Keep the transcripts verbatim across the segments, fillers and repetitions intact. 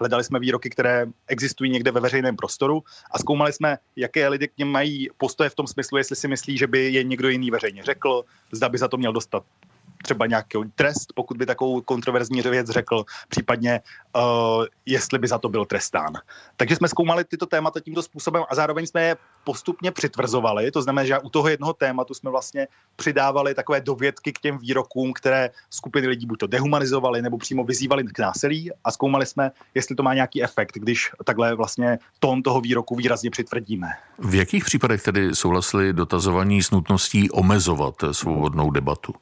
hledali jsme výroky, které existují někde ve veřejném prostoru a zkoumali jsme, jaké lidi k něm mají postoje v tom smyslu, jestli si myslí, že by je někdo jiný veřejně řekl, zda by za to měl dostat třeba nějaký trest, pokud by takovou kontroverzní věc řekl, případně uh, jestli by za to byl trestán. Takže jsme zkoumali tyto témata tímto způsobem a zároveň jsme je postupně přitvrzovali. To znamená, že u toho jednoho tématu jsme vlastně přidávali takové dovědky k těm výrokům, které skupiny lidí buď to dehumanizovaly nebo přímo vyzývali k násilí a zkoumali jsme, jestli to má nějaký efekt, když takhle vlastně tón toho výroku výrazně přitvrdíme. V jakých případech tedy souhlasili dotazovaní s nutností omezovat svobodnou debatu?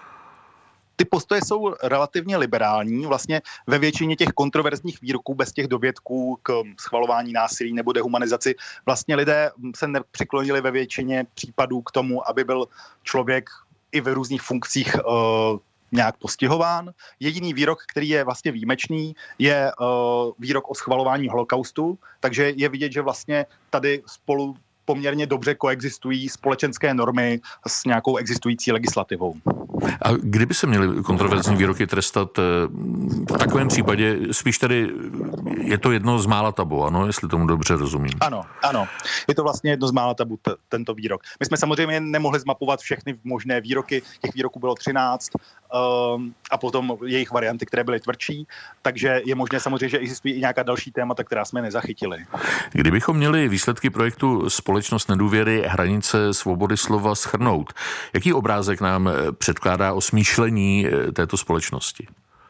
Ty postoje jsou relativně liberální. Vlastně ve většině těch kontroverzních výroků bez těch dovědků k schvalování násilí nebo dehumanizaci vlastně lidé se nepřiklonili ve většině případů k tomu, aby byl člověk i ve různých funkcích uh, nějak postihován. Jediný výrok, který je vlastně výjimečný, je uh, výrok o schvalování holokaustu, takže je vidět, že vlastně tady spolu poměrně dobře koexistují společenské normy s nějakou existující legislativou. A kdyby se měly kontroverzní výroky trestat v takovém případě, spíš tady je to jedno z mála tabu, ano, jestli tomu dobře rozumím. Ano, ano. Je to vlastně jedno z mála tabu, t- tento výrok. My jsme samozřejmě nemohli zmapovat všechny možné výroky, těch výroků bylo třináct um, a potom jejich varianty, které byly tvrdší, takže je možné samozřejmě, že existují i nějaká další témata, která jsme nezachytili. Kdybychom měli výsledky projektu Společnost nedůvěry, hranice svobody slova shrnout, jaký obrázek nám předkládá o smýšlení této společnosti?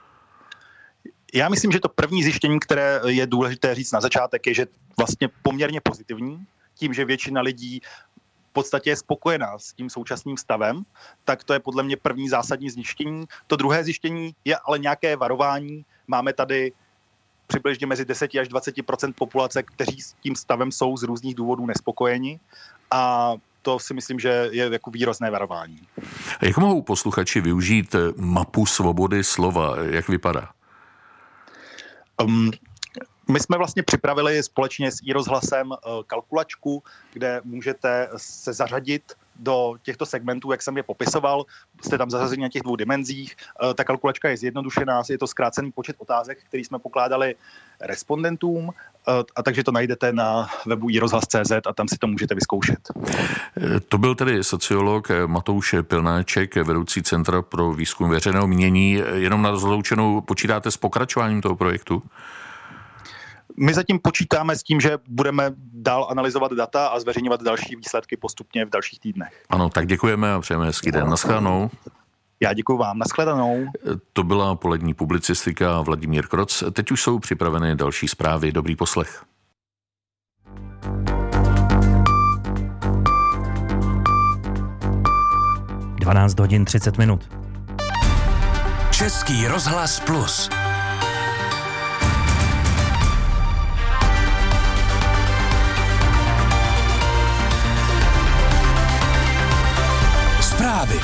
Já myslím, že to první zjištění, které je důležité říct na začátek, je, že vlastně poměrně pozitivní, tím, že většina lidí v podstatě je spokojená s tím současným stavem, tak to je podle mě první zásadní zjištění. To druhé zjištění je ale nějaké varování. Máme tady přibližně mezi deset až dvacet procent populace, kteří s tím stavem jsou z různých důvodů nespokojeni a to si myslím, že je jako výrazné varování. Jak mohou posluchači využít mapu svobody slova? Jak vypadá? Um, my jsme vlastně připravili společně s iRozhlasem uh, kalkulačku, kde můžete se zařadit do těchto segmentů, jak jsem je popisoval. Jste tam zařazeni na těch dvou dimenzích. Uh, ta kalkulačka je zjednodušená, je to zkrácený počet otázek, který jsme pokládali respondentům, uh, a takže to najdete na webu i rozhlas tečka cé zet a tam si to můžete vyzkoušet. To byl tedy sociolog Matouš Pilnáček, vedoucí Centra pro výzkum veřejného mínění. Jenom na rozloučenou, počítáte s pokračováním toho projektu? My zatím počítáme s tím, že budeme dál analyzovat data a zveřejňovat další výsledky postupně v dalších týdnech. Ano, tak děkujeme a přejeme hezký den. Naschledanou. Já děkuji vám. Naschledanou. To byla polední publicistika Vladimír Kroc. Teď už jsou připraveny další zprávy. Dobrý poslech. dvanáct hodin třicet minut. Český rozhlas plus. Zprávy.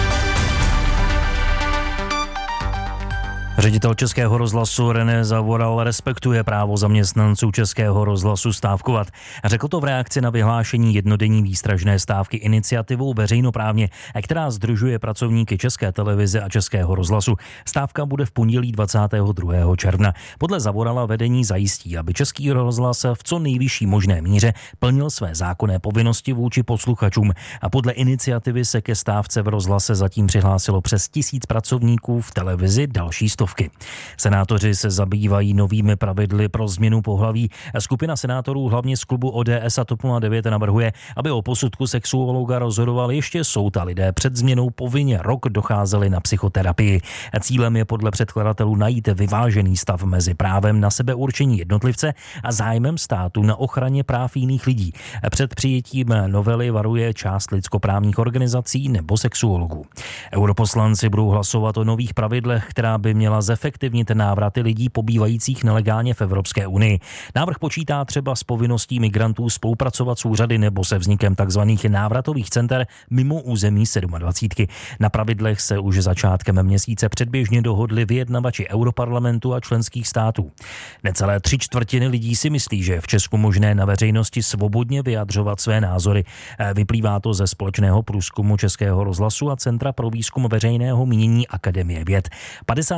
Ředitel Českého rozhlasu René Zavoral respektuje právo zaměstnanců Českého rozhlasu stávkovat. Řekl to v reakci na vyhlášení jednodenní výstražné stávky iniciativou veřejnoprávně, která sdružuje pracovníky České televize a Českého rozhlasu. Stávka bude v pondělí dvacátého druhého června. Podle Zavorala vedení zajistí, aby Český rozhlas v co nejvyšší možné míře plnil své zákonné povinnosti vůči posluchačům. A podle iniciativy se ke stávce v rozhlase zatím přihlásilo přes tisíc pracovníků, v televizi další stovky. Senátoři se zabývají novými pravidly pro změnu pohlaví. Skupina senátorů hlavně z klubu O D S a TOP nula devět navrhuje, aby o posudku sexuologa rozhodoval ještě soud a lidé před změnou povinně rok docházeli na psychoterapii. Cílem je podle předkladatelů najít vyvážený stav mezi právem na sebeurčení jednotlivce a zájmem státu na ochraně práv jiných lidí. Před přijetím novely varuje část lidskoprávních organizací nebo sexuologů. Europoslanci budou hlasovat o nových pravidlech, která by měla zefektivnit návraty lidí pobývajících nelegálně v Evropské unii. Návrh počítá třeba s povinností migrantů spolupracovat s úřady nebo se vznikem tzv. Návratových center mimo území sedmadvacítky. Na pravidlech se už začátkem měsíce předběžně dohodli vyjednavači Europarlamentu a členských států. Necelé tři čtvrtiny lidí si myslí, že je v Česku možné na veřejnosti svobodně vyjadřovat své názory. Vyplývá to ze společného průzkumu Českého rozhlasu a Centra pro výzkum veřejného mínění Akademie věd. padesát sedm procent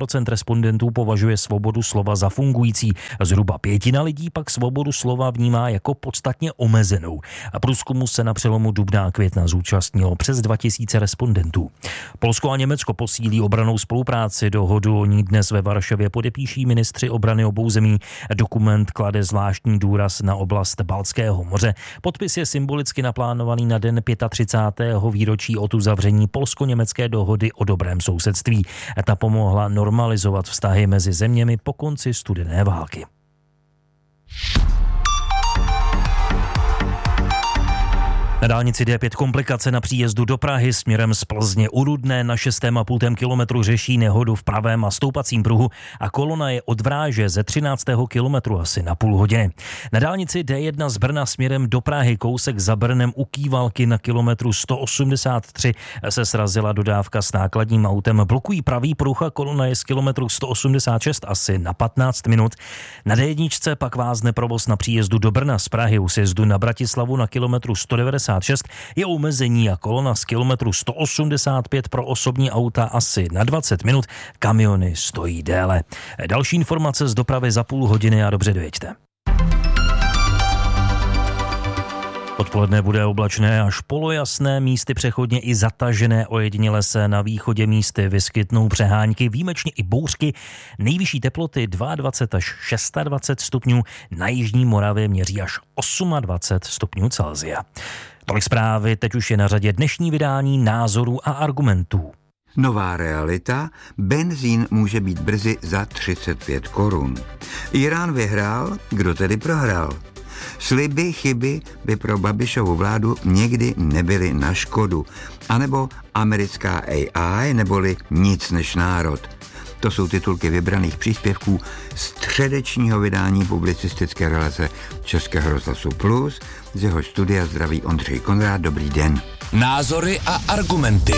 procent respondentů považuje svobodu slova za fungující. Zhruba pětina lidí pak svobodu slova vnímá jako podstatně omezenou. A průzkumu se na přelomu dubna a května zúčastnilo přes dva tisíce respondentů. Polsko a Německo posílí obrannou spolupráci. Dohodu o ní dnes ve Varšavě podepíší ministři obrany obou zemí. Dokument klade zvláštní důraz na oblast Baltského moře. Podpis je symbolicky naplánovaný na den třicátého pátého výročí od uzavření polsko-německé dohody o dobrém sousedství. Ta pomohla normalizovat vztahy mezi zeměmi po konci studené války. Na dálnici D pět komplikace na příjezdu do Prahy směrem z Plzně u Rudné na šestém a půl kilometru řeší nehodu v pravém a stoupacím pruhu a kolona je od Vráže ze třináctého kilometru asi na půl hodiny. Na dálnici D jedna z Brna směrem do Prahy kousek za Brnem u Kývalky na kilometru sto osmdesát tři se srazila dodávka s nákladním autem. Blokují pravý pruh a kolona je z kilometru sto osmdesát šest asi na patnáct minut. Na D jedna pak vázne provoz na příjezdu do Brna z Prahy u sjezdu na Bratislavu na kilometru sto devadesát šest je omezení a kolona z kilometru sto osmdesát pět pro osobní auta asi na dvacet minut, kamiony stojí déle. Další informace z dopravy za půl hodiny a dobře dojeďte. Odpoledne bude oblačné až polojasné, místy přechodně i zatažené, ojediněle se na východě místy vyskytnou přehánky, výjimečně i bouřky. Nejvyšší teploty dvacet dva až dvacet šest stupňů, na jižní Moravě měří až dvacet osm stupňů Celsia. Tolik zprávy, teď už je na řadě dnešní vydání Názorů a argumentů. Nová realita, benzín může být brzy za třicet pět korun. Irán vyhrál, kdo tedy prohrál? Sliby, chyby by pro Babišovu vládu někdy nebyly na škodu. A nebo americká A I, neboli nic než národ. To jsou titulky vybraných příspěvků středečního vydání publicistické relace Českého rozhlasu Plus. Z jeho studia zdraví Ondřej Konrád. Dobrý den. Názory a argumenty.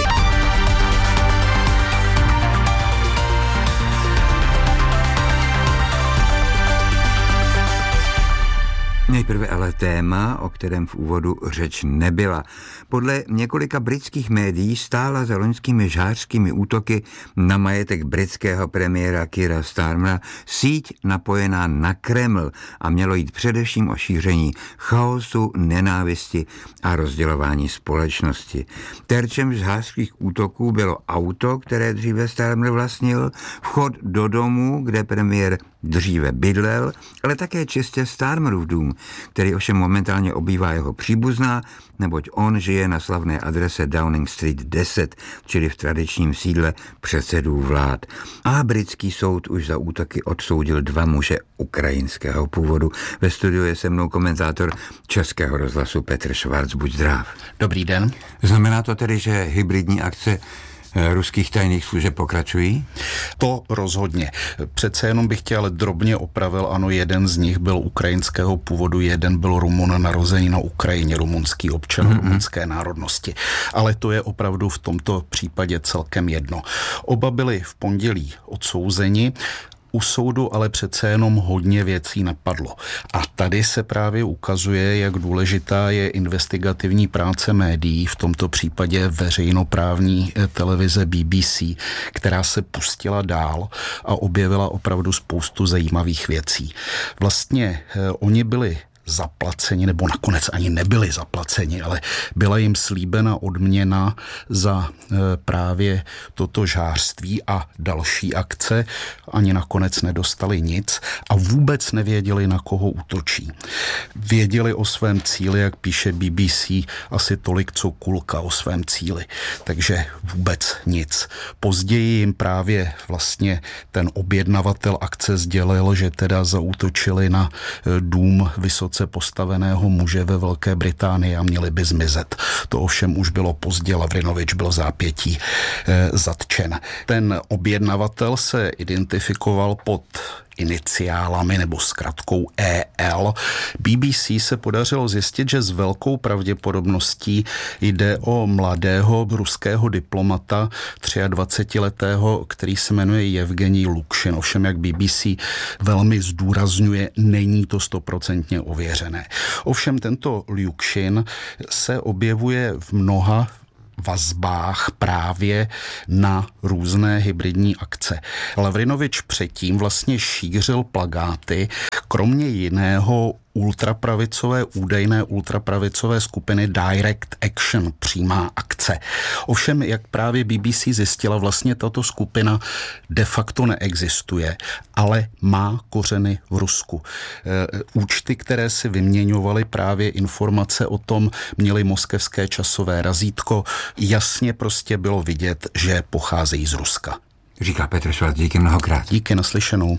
Nejprve ale téma, o kterém v úvodu řeč nebyla. Podle několika britských médií stála za loňskými žhářskými útoky na majetek britského premiéra Keira Starmera síť napojená na Kreml a mělo jít především o šíření chaosu, nenávisti a rozdělování společnosti. Terčem žhářských útoků bylo auto, které dříve Starmer vlastnil, vchod do domu, kde premiér dříve bydlel, ale také čistě Starmerův dům, který ovšem momentálně obývá jeho příbuzná, neboť on žije na slavné adrese Downing Street deset, čili v tradičním sídle předsedů vlád. A britský soud už za útoky odsoudil dva muže ukrajinského původu. Ve studiu je se mnou komentátor Českého rozhlasu Petr Švarc. Buď zdrav. Dobrý den. Znamená to tedy, že hybridní akce ruských tajných služeb pokračují? To rozhodně. Přece jenom bych tě ale drobně opravil, ano, jeden z nich byl ukrajinského původu, jeden byl Rumun narozený na Ukrajině, rumunský občan mm-hmm. rumunské národnosti. Ale to je opravdu v tomto případě celkem jedno. Oba byli v pondělí odsouzeni. U soudu ale přece jenom hodně věcí napadlo. A tady se právě ukazuje, jak důležitá je investigativní práce médií, v tomto případě veřejnoprávní televize B B C, která se pustila dál a objevila opravdu spoustu zajímavých věcí. Vlastně eh, oni byli zaplaceni, nebo nakonec ani nebyli zaplaceni, ale byla jim slíbena odměna za e, právě toto žhářství a další akce. Ani nakonec nedostali nic a vůbec nevěděli, na koho útočí. Věděli o svém cíli, jak píše B B C, asi tolik, co kulka o svém cíli. Takže vůbec nic. Později jim právě vlastně ten objednavatel akce sdělil, že teda zaútočili na e, dům vysoce postaveného muže ve Velké Británii a měli by zmizet. To ovšem už bylo pozdě, Lavrinovič byl v zápětí e, zatčen. Ten objednavatel se identifikoval pod iniciálami nebo zkratkou E L. B B C se podařilo zjistit, že s velkou pravděpodobností jde o mladého ruského diplomata dvacetiletého, který se jmenuje Jevgenij Lukšin. Ovšem, jak B B C velmi zdůrazňuje, není to stoprocentně ověřené. Ovšem, tento Lukšin se objevuje v mnoha vazbách právě na různé hybridní akce. Lavrinovič předtím vlastně šířil plakáty, kromě jiného ultrapravicové, údajné ultrapravicové skupiny Direct Action, přímá akce. Ovšem, jak právě B B C zjistila, vlastně tato skupina de facto neexistuje, ale má kořeny v Rusku. Účty, které si vyměňovaly právě informace o tom, měly moskevské časové razítko, jasně prostě bylo vidět, že pocházejí z Ruska. Říká Petr Schwarz, díky mnohokrát. Díky, naslyšenou.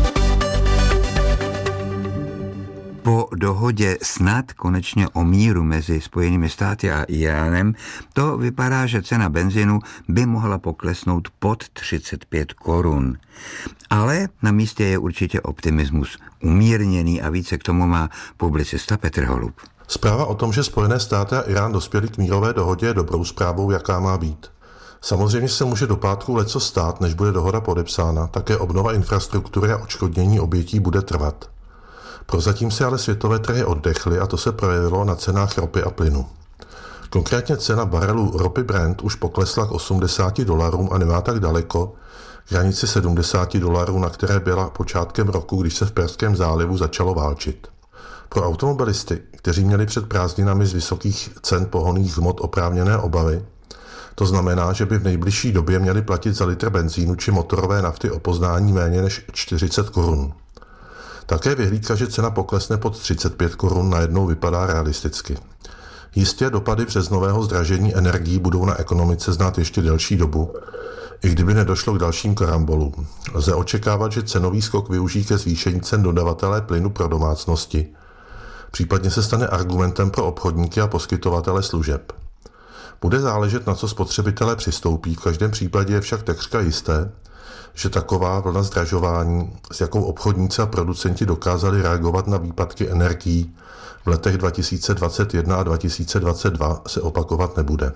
Po dohodě snad konečně o míru mezi Spojenými státy a Iránem to vypadá, že cena benzínu by mohla poklesnout pod třicet pět korun. Ale na místě je určitě optimismus umírněný a více k tomu má publicista Petr Holub. Zpráva o tom, že Spojené státy a Irán dospěli k mírové dohodě, je dobrou zprávou, jaká má být. Samozřejmě se může do pátku leco stát, než bude dohoda podepsána, také obnova infrastruktury a odškodnění obětí bude trvat. Prozatím se ale světové trhy oddechly a to se projevilo na cenách ropy a plynu. Konkrétně cena barelu ropy Brent už poklesla k osmdesáti dolarům a nemá tak daleko k hranici sedmdesáti dolarů, na které byla počátkem roku, když se v Perském zálivu začalo válčit. Pro automobilisty, kteří měli před prázdninami z vysokých cen pohonných hmot oprávněné obavy, to znamená, že by v nejbližší době měli platit za litr benzínu či motorové nafty o poznání méně než čtyřicet korun. Také vyhlídka, že cena poklesne pod třicet pět korun, najednou vypadá realisticky. Jistě dopady březnového zdražení energií budou na ekonomice znát ještě delší dobu, i kdyby nedošlo k dalším karambolům. Lze očekávat, že cenový skok využijí ke zvýšení cen dodavatelé plynu pro domácnosti. Případně se stane argumentem pro obchodníky a poskytovatele služeb. Bude záležet, na co spotřebitelé přistoupí, v každém případě je však takřka jisté, že taková vlna zdražování, s jakou obchodníci a producenti dokázali reagovat na výpadky energií v letech dva tisíce dvacet jedna a dva tisíce dvacet dva, se opakovat nebude.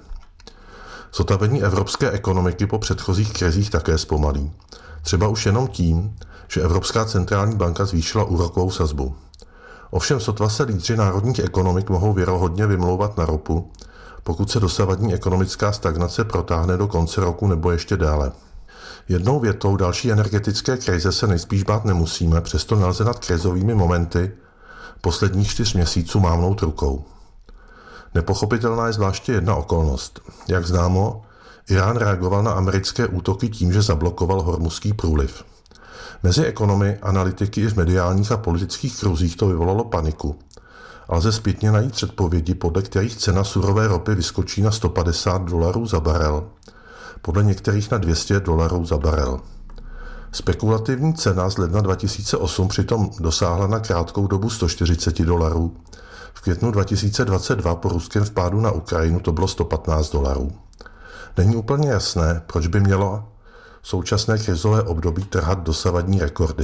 Zotavení evropské ekonomiky po předchozích krizích také zpomalí. Třeba už jenom tím, že Evropská centrální banka zvýšila úrokovou sazbu. Ovšem sotva se lídři národních ekonomik mohou věrohodně vymlouvat na ropu, pokud se dosavadní ekonomická stagnace protáhne do konce roku nebo ještě déle. Jednou větou další energetické krize se nejspíš bát nemusíme, přesto nelze nad krizovými momenty posledních čtyř měsíců mávnout rukou. Nepochopitelná je zvláště jedna okolnost. Jak známo, Irán reagoval na americké útoky tím, že zablokoval Hormuzský průliv. Mezi ekonomy, analytiky i v mediálních a politických kruzích to vyvolalo paniku. A lze zpětně najít předpovědi, podle kterých cena surové ropy vyskočí na sto padesát dolarů za barel, podle některých na dvě stě dolarů za barel. Spekulativní cena z ledna dva tisíce osm přitom dosáhla na krátkou dobu sto čtyřicet dolarů. V květnu dva tisíce dvacet dva po ruském vpádu na Ukrajinu to bylo sto patnáct dolarů. Není úplně jasné, proč by mělo současné krizové období trhat dosavadní rekordy.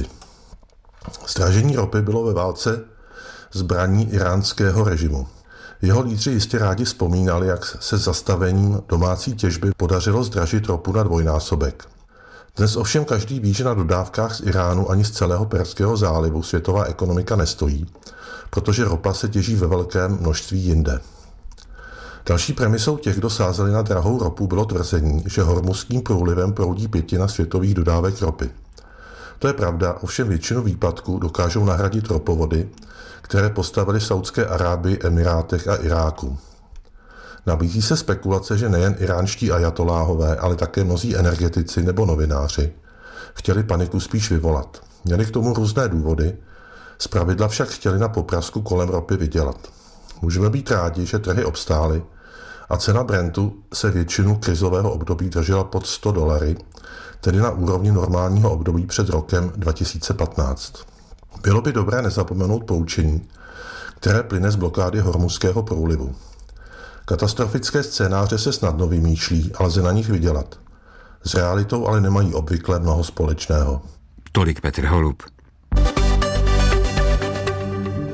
Zdražení ropy bylo ve válce zbraní iránského režimu. Jeho lídři jistě rádi vzpomínali, jak se zastavením domácí těžby podařilo zdražit ropu na dvojnásobek. Dnes ovšem každý ví, že na dodávkách z Iránu ani z celého Perského zálivu světová ekonomika nestojí, protože ropa se těží ve velkém množství jinde. Další premisou těch, kdo sázeli na drahou ropu, bylo tvrzení, že Hormuzským průlivem proudí pětina světových dodávek ropy. To je pravda, ovšem většinu výpadků dokážou nahradit ropovody, které postavili v Saudské Arábii, Emirátech a Iráku. Nabízí se spekulace, že nejen iránští ajatoláhové, ale také mnozí energetici nebo novináři chtěli paniku spíš vyvolat. Měli k tomu různé důvody, zpravidla však chtěli na poprasku kolem ropy vydělat. Můžeme být rádi, že trhy obstály a cena Brentu se většinu krizového období držela pod sto dolary, tedy na úrovni normálního období před rokem dva tisíce patnáct. Bylo by dobré nezapomenout poučení, které plyne z blokády Hormuzského průlivu. Katastrofické scénáře se snadno vymýšlí, ale lze na nich vydělat. S realitou ale nemají obvykle mnoho společného. Tolik Petr Holub.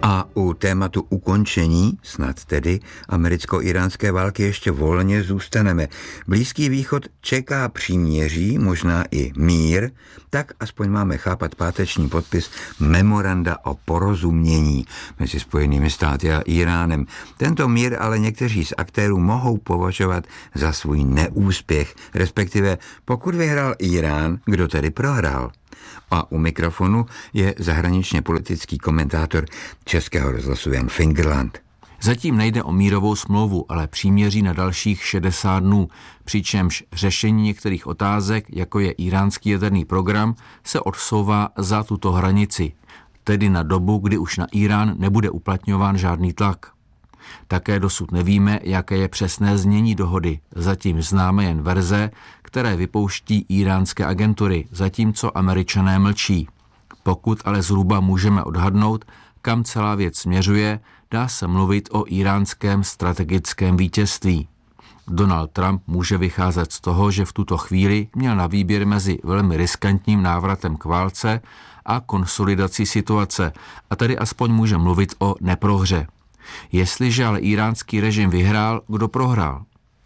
A u tématu ukončení, snad tedy, americko-iránské války ještě volně zůstaneme. Blízký východ čeká příměří, možná i mír, tak aspoň máme chápat páteční podpis memoranda o porozumění mezi Spojenými státy a Iránem. Tento mír ale někteří z aktérů mohou považovat za svůj neúspěch, respektive pokud vyhrál Irán, kdo tedy prohrál. A u mikrofonu je zahraničně politický komentátor Českého rozhlasu Jan Fingerland. Zatím nejde o mírovou smlouvu, ale příměří na dalších šedesát dnů, přičemž řešení některých otázek, jako je iránský jaderný program, se odsouvá za tuto hranici, tedy na dobu, kdy už na Irán nebude uplatňován žádný tlak. Také dosud nevíme, jaké je přesné znění dohody. Zatím známe jen verze, které vypouští iránské agentury, zatímco Američané mlčí. Pokud ale zhruba můžeme odhadnout, kam celá věc směřuje, dá se mluvit o iránském strategickém vítězství. Donald Trump může vycházet z toho, že v tuto chvíli měl na výběr mezi velmi riskantním návratem k válce a konsolidací situace, a tedy aspoň může mluvit o neprohře. Jestliže ale iránský režim vyhrál, kdo prohrál?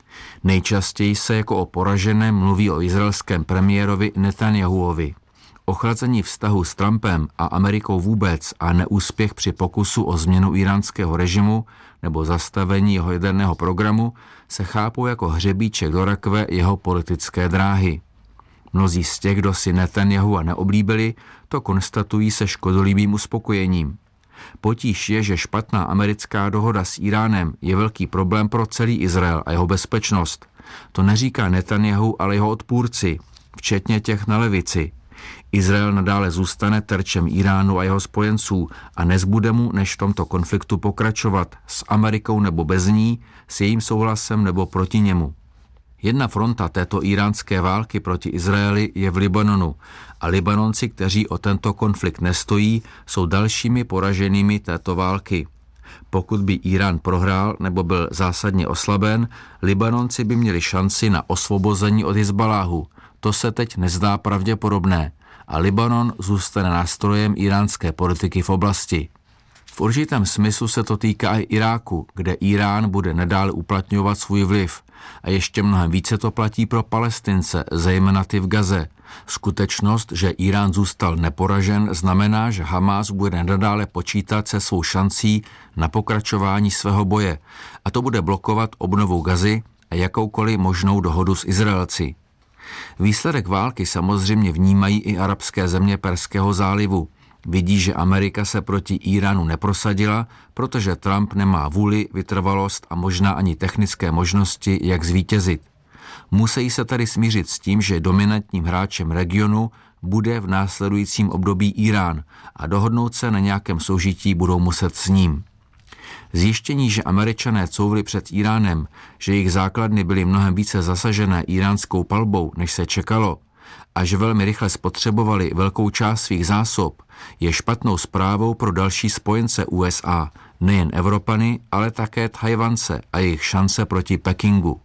Nejčastěji se jako o poraženém mluví o izraelském premiérovi Netanjahuovi. Ochlazení vztahu s Trumpem a Amerikou vůbec a neúspěch při pokusu o změnu iránského režimu nebo zastavení jeho jaderného programu se chápou jako hřebíček do rakve jeho politické dráhy. Mnozí z těch, kdo si Netanyahua neoblíbili, to konstatují se škodolibým uspokojením. Potíž je, že špatná americká dohoda s Iránem je velký problém pro celý Izrael a jeho bezpečnost. To neříká Netanjahu, ale jeho odpůrci, včetně těch na levici. Izrael nadále zůstane terčem Iránu a jeho spojenců a nezbude mu, než v tomto konfliktu pokračovat s Amerikou nebo bez ní, s jejím souhlasem nebo proti němu. Jedna fronta této iránské války proti Izraeli je v Libanonu a Libanonci, kteří o tento konflikt nestojí, jsou dalšími poraženými této války. Pokud by Irán prohrál nebo byl zásadně oslaben, Libanonci by měli šanci na osvobození od Hizbaláhu. To se teď nezdá pravděpodobné a Libanon zůstane nástrojem iránské politiky v oblasti. V určitém smyslu se to týká i Iráku, kde Irán bude nadále uplatňovat svůj vliv. A ještě mnohem více to platí pro Palestince, zejména ty v Gaze. Skutečnost, že Irán zůstal neporažen, znamená, že Hamás bude nadále počítat se svou šancí na pokračování svého boje. A to bude blokovat obnovu Gazy a jakoukoliv možnou dohodu s Izraelci. Výsledek války samozřejmě vnímají i arabské země Perského zálivu. Vidí, že Amerika se proti Iránu neprosadila, protože Trump nemá vůli, vytrvalost a možná ani technické možnosti, jak zvítězit. Musí se tady smířit s tím, že dominantním hráčem regionu bude v následujícím období Irán a dohodnout se na nějakém soužití budou muset s ním. Zjištění, že Američané couvli před Iránem, že jejich základny byly mnohem více zasažené iránskou palbou, než se čekalo, a že velmi rychle spotřebovali velkou část svých zásob, je špatnou zprávou pro další spojence U S A, nejen Evropany, ale také Tchajvance a jejich šance proti Pekingu.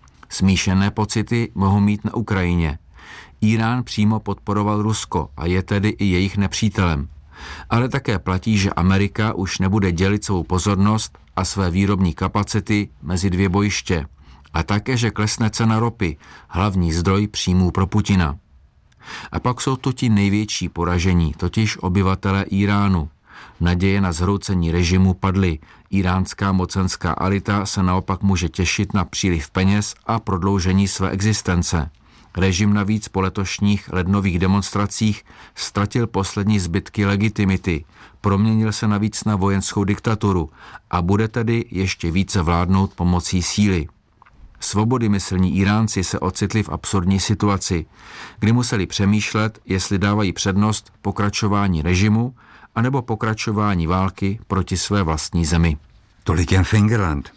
Smíšené pocity mohou mít na Ukrajině. Irán přímo podporoval Rusko a je tedy i jejich nepřítelem. Ale také platí, že Amerika už nebude dělit svou pozornost a své výrobní kapacity mezi dvě bojiště. A také, že klesne cena ropy, hlavní zdroj příjmů pro Putina. A pak jsou to ti největší poražení, totiž obyvatelé Iránu. Naděje na zhroucení režimu padly. Iránská mocenská elita se naopak může těšit na příliv peněz a prodloužení své existence. Režim navíc po letošních lednových demonstracích ztratil poslední zbytky legitimity, proměnil se navíc na vojenskou diktaturu a bude tedy ještě více vládnout pomocí síly. Svobodymyslní Iránci se ocitli v absurdní situaci, kdy museli přemýšlet, jestli dávají přednost pokračování režimu anebo pokračování války proti své vlastní zemi. Tolik jen Fingerland.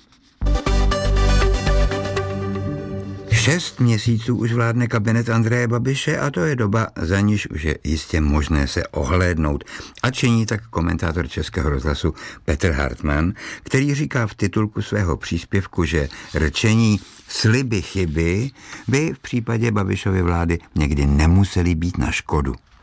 Šest měsíců už vládne kabinet Andreje Babiše a to je doba, za níž už je jistě možné se ohlédnout. A činí tak komentátor Českého rozhlasu Petr Hartmann, který říká v titulku svého příspěvku, že rčení sliby chyby by v případě Babišovy vlády někdy nemuseli být na škodu.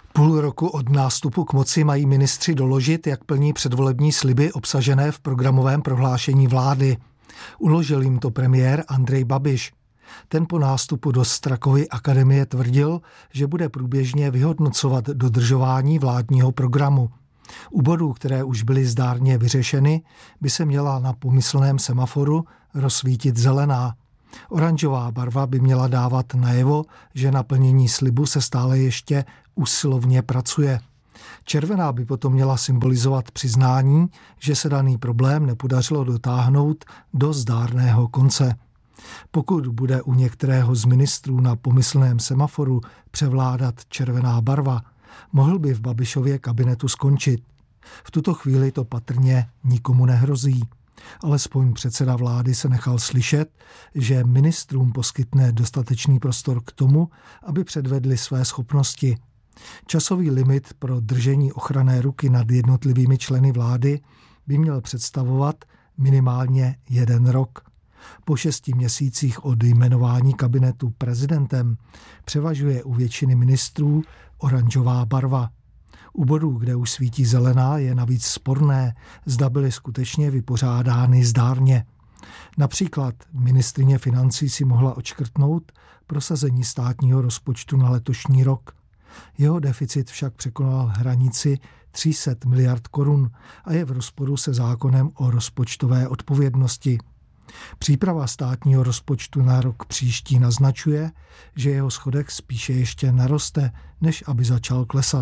Půl roku od nástupu k moci mají ministři doložit, jak plní předvolební sliby obsažené v programovém prohlášení vlády. Uložil jim to premiér Andrej Babiš. Ten po nástupu do Strakovy akademie tvrdil, že bude průběžně vyhodnocovat dodržování vládního programu. U bodů, které už byly zdárně vyřešeny, by se měla na pomyslném semaforu rozsvítit zelená. Oranžová barva by měla dávat najevo, že na plnění slibu se stále ještě usilovně pracuje. Červená by potom měla symbolizovat přiznání, že se daný problém nepodařilo dotáhnout do zdárného konce. Pokud bude u některého z ministrů na pomyslném semaforu převládat červená barva, mohl by v Babišově kabinetu skončit. V tuto chvíli to patrně nikomu nehrozí. Alespoň předseda vlády se nechal slyšet, že ministrům poskytne dostatečný prostor k tomu, aby předvedli své schopnosti. Časový limit pro držení ochranné ruky nad jednotlivými členy vlády by měl představovat minimálně jeden rok. Po šesti měsících od jmenování kabinetu prezidentem převažuje u většiny ministrů oranžová barva. U bodů, kde už svítí zelená, je navíc sporné, zda byly skutečně vypořádány zdárně. Například ministryně financí si mohla odškrtnout prosazení státního rozpočtu na letošní rok. Jeho deficit však překonal hranici tři sta miliard korun a je v rozporu se zákonem o rozpočtové odpovědnosti. Příprava státního rozpočtu na rok příští naznačuje, že jeho schodek spíše ještě naroste, než aby začal klesat.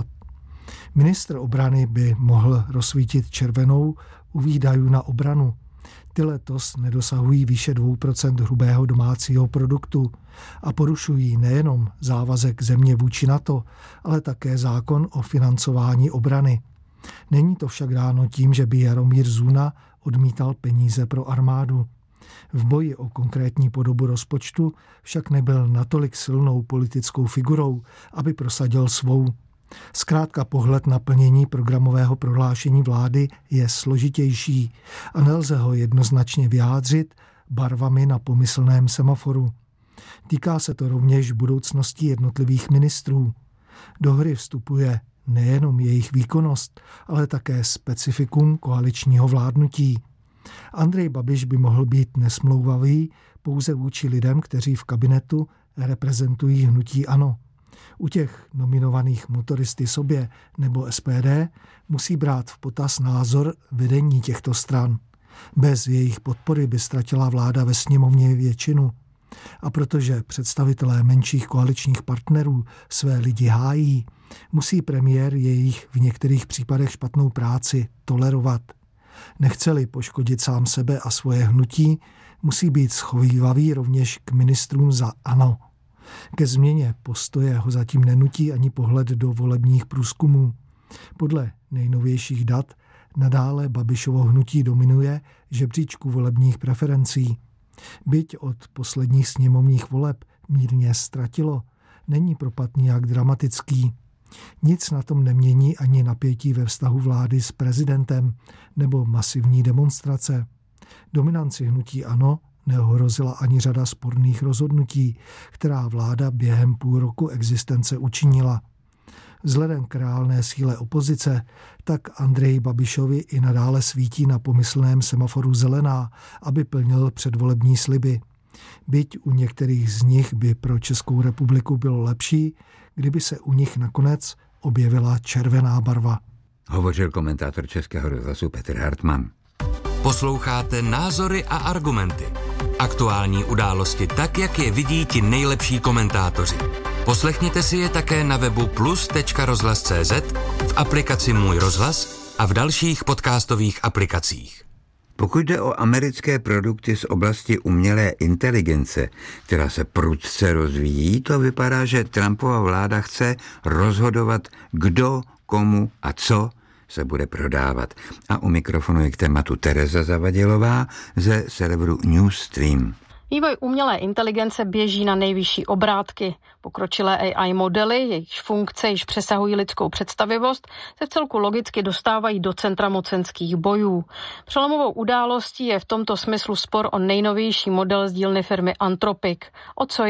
Ministr obrany by mohl rozsvítit červenou u výdajů na obranu. Ty letos nedosahují výše dvě procenta hrubého domácího produktu a porušují nejenom závazek země vůči NATO, ale také zákon o financování obrany. Není to však dáno tím, že by Jaromír Zuna odmítal peníze pro armádu. V boji o konkrétní podobu rozpočtu však nebyl natolik silnou politickou figurou, aby prosadil svou. Zkrátka pohled na plnění programového prohlášení vlády je složitější a nelze ho jednoznačně vyjádřit barvami na pomyslném semaforu. Týká se to rovněž budoucnosti jednotlivých ministrů. Do hry vstupuje nejenom jejich výkonnost, ale také specifikum koaličního vládnutí. Andrej Babiš by mohl být nesmlouvavý pouze vůči lidem, kteří v kabinetu reprezentují hnutí ANO. U těch nominovaných motoristy sobě nebo S P D musí brát v potaz názor vedení těchto stran. Bez jejich podpory by ztratila vláda ve sněmovně většinu. A protože představitelé menších koaličních partnerů své lidi hájí, musí premiér jejich v některých případech špatnou práci tolerovat. Nechce-li poškodit sám sebe a svoje hnutí, musí být schovívavý rovněž k ministrům za ANO. Ke změně postoje ho zatím nenutí ani pohled do volebních průzkumů. Podle nejnovějších dat nadále Babišovo hnutí dominuje žebříčku volebních preferencí. Byť od posledních sněmovních voleb mírně ztratilo, není propad nijak dramatický. Nic na tom nemění ani napětí ve vztahu vlády s prezidentem nebo masivní demonstrace. Dominanci hnutí ANO neohrozila ani řada sporných rozhodnutí, která vláda během půl roku existence učinila. Vzhledem k reálné síle opozice, tak Andreji Babišovi i nadále svítí na pomyslném semaforu zelená, aby plnil předvolební sliby. Byť u některých z nich by pro Českou republiku bylo lepší, kdyby se u nich nakonec objevila červená barva. Hovořil komentátor Českého rozhlasu Petr Hartmann. Posloucháte Názory a argumenty. Aktuální události tak, jak je vidí ti nejlepší komentátoři. Poslechněte si je také na webu plus tečka rozhlas tečka cé zet, v aplikaci Můj rozhlas a v dalších podcastových aplikacích. Pokud jde o americké produkty z oblasti umělé inteligence, která se prudce rozvíjí, to vypadá, že Trumpova vláda chce rozhodovat, kdo, komu a co se bude prodávat. A u mikrofonu je k tématu Tereza Zavadilová ze serveru Newsstream. Vývoj umělé inteligence běží na nejvyšší obrátky. Pokročilé A I modely, jejichž funkce již přesahují lidskou představivost, se vcelku logicky dostávají do centra mocenských bojů. Přelomovou událostí je v tomto smyslu spor o nejnovější model z dílny firmy Anthropic. O co jde?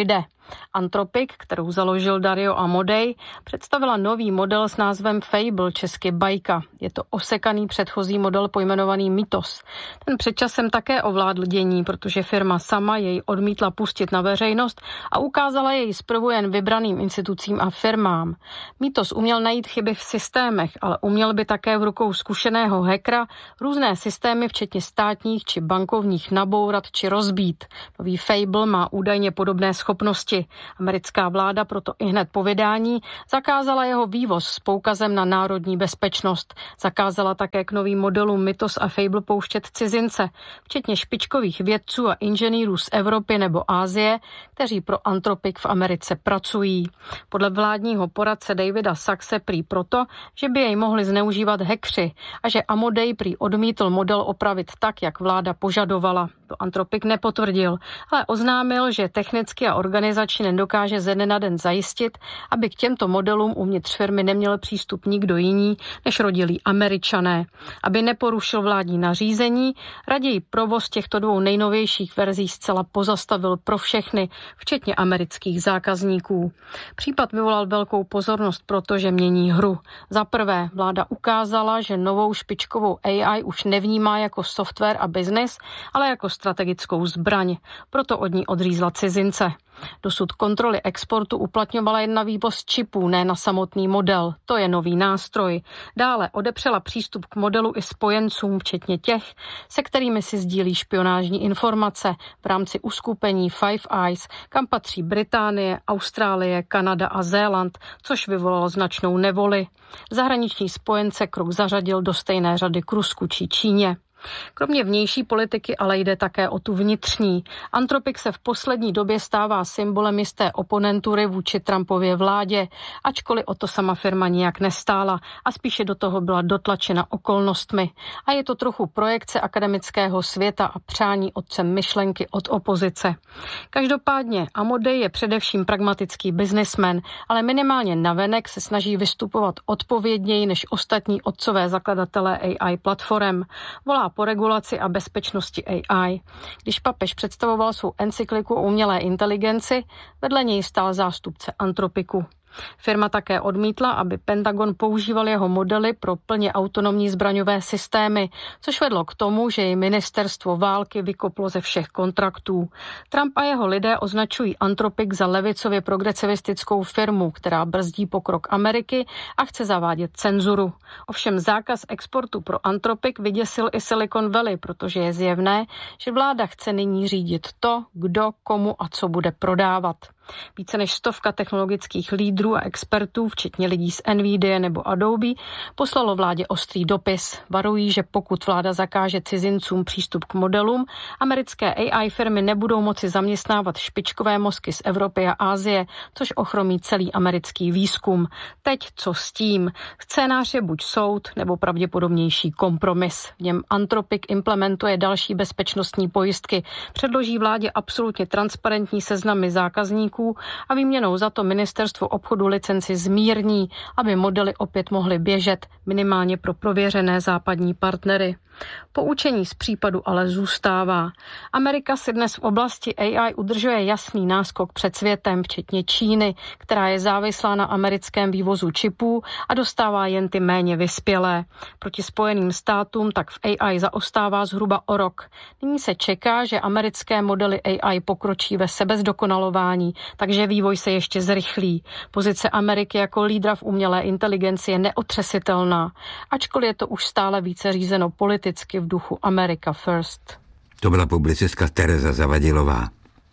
Anthropic, kterou založil Dario Amodei, představila nový model s názvem Fable, česky bajka. Je to osekaný předchozí model pojmenovaný Mythos. Ten před časem také ovládl dění, protože firma sama jej odmítla pustit na veřejnost a ukázala jej zprvu jen vybraným institucím a firmám. Mythos uměl najít chyby v systémech, ale uměl by také v rukou zkušeného hackera různé systémy, včetně státních či bankovních, nabourat či rozbít. Nový Fable má údajně podobné schopnosti. Americká vláda proto ihned po vydání zakázala jeho vývoz s poukazem na národní bezpečnost. Zakázala také k novým modelům Mythos a Fable pouštět cizince, včetně špičkových vědců a inženýrů z Evropy nebo Asie, kteří pro Anthropic v Americe pracují. Podle vládního poradce Davida Saxe prý proto, že by jej mohli zneužívat hackři a že Amodei prý odmítl model opravit tak, jak vláda požadovala. To Anthropic nepotvrdil, ale oznámil, že technicky a organizačně nedokáže ze dne na den zajistit, aby k těmto modelům uvnitř firmy neměl přístup nikdo jiný než rodilí Američané. Aby neporušil vládní nařízení, raději provoz těchto dvou nejnovějších verzí zcela pozastavil pro všechny, včetně amerických zákazníků. Případ vyvolal velkou pozornost, protože mění hru. Za prvé, vláda ukázala, že novou špičkovou A I už nevnímá jako software a biznis, ale jako strategickou zbraň. Proto od ní odřízla cizince. Dosud kontroly exportu uplatňovala jen na vývoz čipů, ne na samotný model. To je nový nástroj. Dále odepřela přístup k modelu i spojencům, včetně těch, se kterými si sdílí špionážní informace v rámci uskupení Five Eyes, kam patří Británie, Austrálie, Kanada a Zéland, což vyvolalo značnou nevoli. Zahraniční spojence krok zařadil do stejné řady k Rusku či Číně. Kromě vnější politiky ale jde také o tu vnitřní. Anthropic se v poslední době stává symbolem jisté oponentury vůči Trumpově vládě, ačkoliv o to sama firma nijak nestála a spíše do toho byla dotlačena okolnostmi. A je to trochu projekce akademického světa a přání otcem myšlenky od opozice. Každopádně Amodei je především pragmatický biznismen, ale minimálně navenek se snaží vystupovat odpovědněji než ostatní otcové zakladatelé A I platform. Volá po regulaci a bezpečnosti A I. Když papež představoval svou encykliku o umělé inteligenci, vedle něj stál zástupce Anthropicu. Firma také odmítla, aby Pentagon používal jeho modely pro plně autonomní zbraňové systémy, což vedlo k tomu, že jej ministerstvo války vykoplo ze všech kontraktů. Trump a jeho lidé označují Anthropic za levicově progresivistickou firmu, která brzdí pokrok Ameriky a chce zavádět cenzuru. Ovšem zákaz exportu pro Anthropic vyděsil i Silicon Valley, protože je zjevné, že vláda chce nyní řídit to, kdo, komu a co bude prodávat. Více než stovka technologických lídrů a expertů, včetně lidí z Nvidia nebo Adobe, poslalo vládě ostrý dopis. Varují, že pokud vláda zakáže cizincům přístup k modelům, americké A I firmy nebudou moci zaměstnávat špičkové mozky z Evropy a Asie, což ochromí celý americký výzkum. Teď co s tím? Scénář je buď soud, nebo pravděpodobnější kompromis. V něm Anthropic implementuje další bezpečnostní pojistky, předloží vládě absolutně transparentní seznamy zákazníků a výměnou za to ministerstvo obchodu licenci zmírní, aby modely opět mohly běžet, minimálně pro prověřené západní partnery. Poučení z případu ale zůstává. Amerika si dnes v oblasti A I udržuje jasný náskok před světem, včetně Číny, která je závislá na americkém vývozu čipů a dostává jen ty méně vyspělé. Proti Spojeným státům tak v A I zaostává zhruba o rok. Nyní se čeká, že americké modely A I pokročí ve sebezdokonalování, takže vývoj se ještě zrychlí. Pozice Ameriky jako lídra v umělé inteligenci je neotřesitelná, ačkoliv je to už stále více řízeno politicky v duchu America First. To byla publicistka Tereza Zavadilová.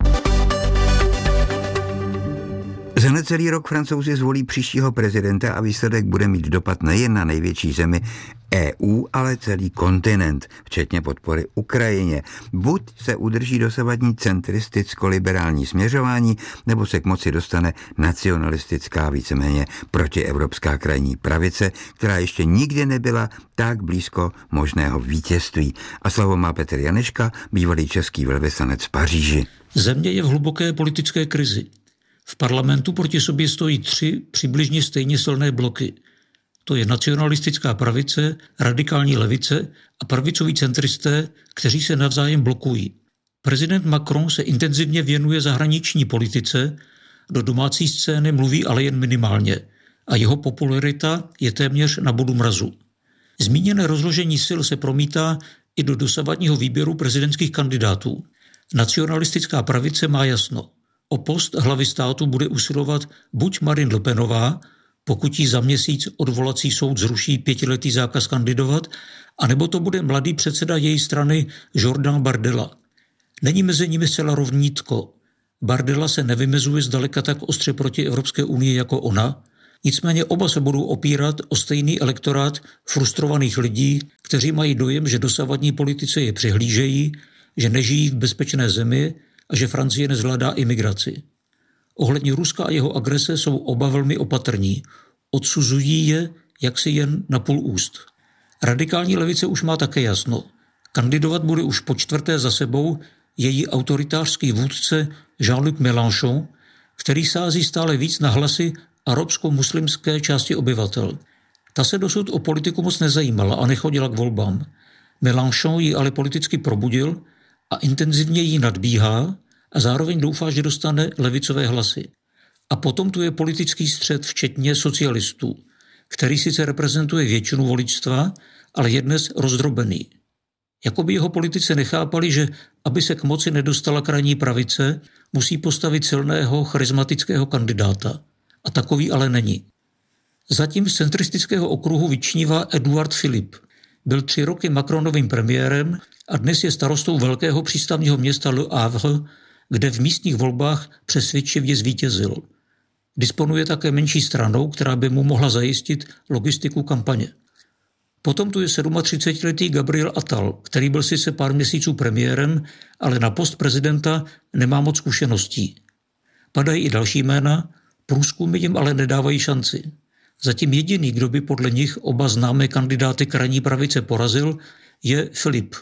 Za necelý rok Francouzi zvolí příštího prezidenta a výsledek bude mít dopad nejen na největší zemi E U, ale celý kontinent, včetně podpory Ukrajině. Buď se udrží dosavadní centristicko-liberální směřování, nebo se k moci dostane nacionalistická, víceméně protievropská krajní pravice, která ještě nikdy nebyla tak blízko možného vítězství. A slovo má Petr Janeška, bývalý český velvyslanec v Paříži. Země je v hluboké politické krizi. V parlamentu proti sobě stojí tři přibližně stejně silné bloky. To je nacionalistická pravice, radikální levice a pravicoví centristé, kteří se navzájem blokují. Prezident Macron se intenzivně věnuje zahraniční politice, do domácí scény mluví ale jen minimálně a jeho popularita je téměř na bodu mrazu. Zmíněné rozložení sil se promítá i do dosavadního výběru prezidentských kandidátů. Nacionalistická pravice má jasno. O post hlavy státu bude usilovat buď Marine Le Penová, pokud jí za měsíc odvolací soud zruší pětiletý zákaz kandidovat, anebo to bude mladý předseda její strany Jordan Bardella. Není mezi nimi zcela rovnítko. Bardella se nevymezuje zdaleka tak ostře proti Evropské unii jako ona, nicméně oba se budou opírat o stejný elektorát frustrovaných lidí, kteří mají dojem, že dosavadní politici je přihlížejí, že nežijí v bezpečné zemi a že Francie nezvládá imigraci. Ohledně Ruska a jeho agrese jsou oba velmi opatrní. Odsuzují je jaksi jen na půl úst. Radikální levice už má také jasno. Kandidovat bude už po čtvrté za sebou její autoritářský vůdce Jean-Luc Mélenchon, který sází stále víc na hlasy arabsko-muslimské části obyvatel. Ta se dosud o politiku moc nezajímala a nechodila k volbám. Mélenchon ji ale politicky probudil a intenzivně jí nadbíhá a zároveň doufá, že dostane levicové hlasy. A potom tu je politický střet, včetně socialistů, který sice reprezentuje většinu voličstva, ale je dnes rozdrobený. Jakoby jeho politici nechápali, že aby se k moci nedostala krajní pravice, musí postavit silného charismatického kandidáta. A takový ale není. Zatím z centristického okruhu vyčnívá Edouard Philippe. Byl tři roky Macronovým premiérem a dnes je starostou velkého přístavního města Le Havre, kde v místních volbách přesvědčivě zvítězil. Disponuje také menší stranou, která by mu mohla zajistit logistiku kampaně. Potom tu je třicetisedmiletý Gabriel Attal, který byl sice pár měsíců premiérem, ale na post prezidenta nemá moc zkušeností. Padají i další jména, průzkumy jim ale nedávají šanci. Zatím jediný, kdo by podle nich oba známé kandidáty krajní pravice porazil, je Philippe.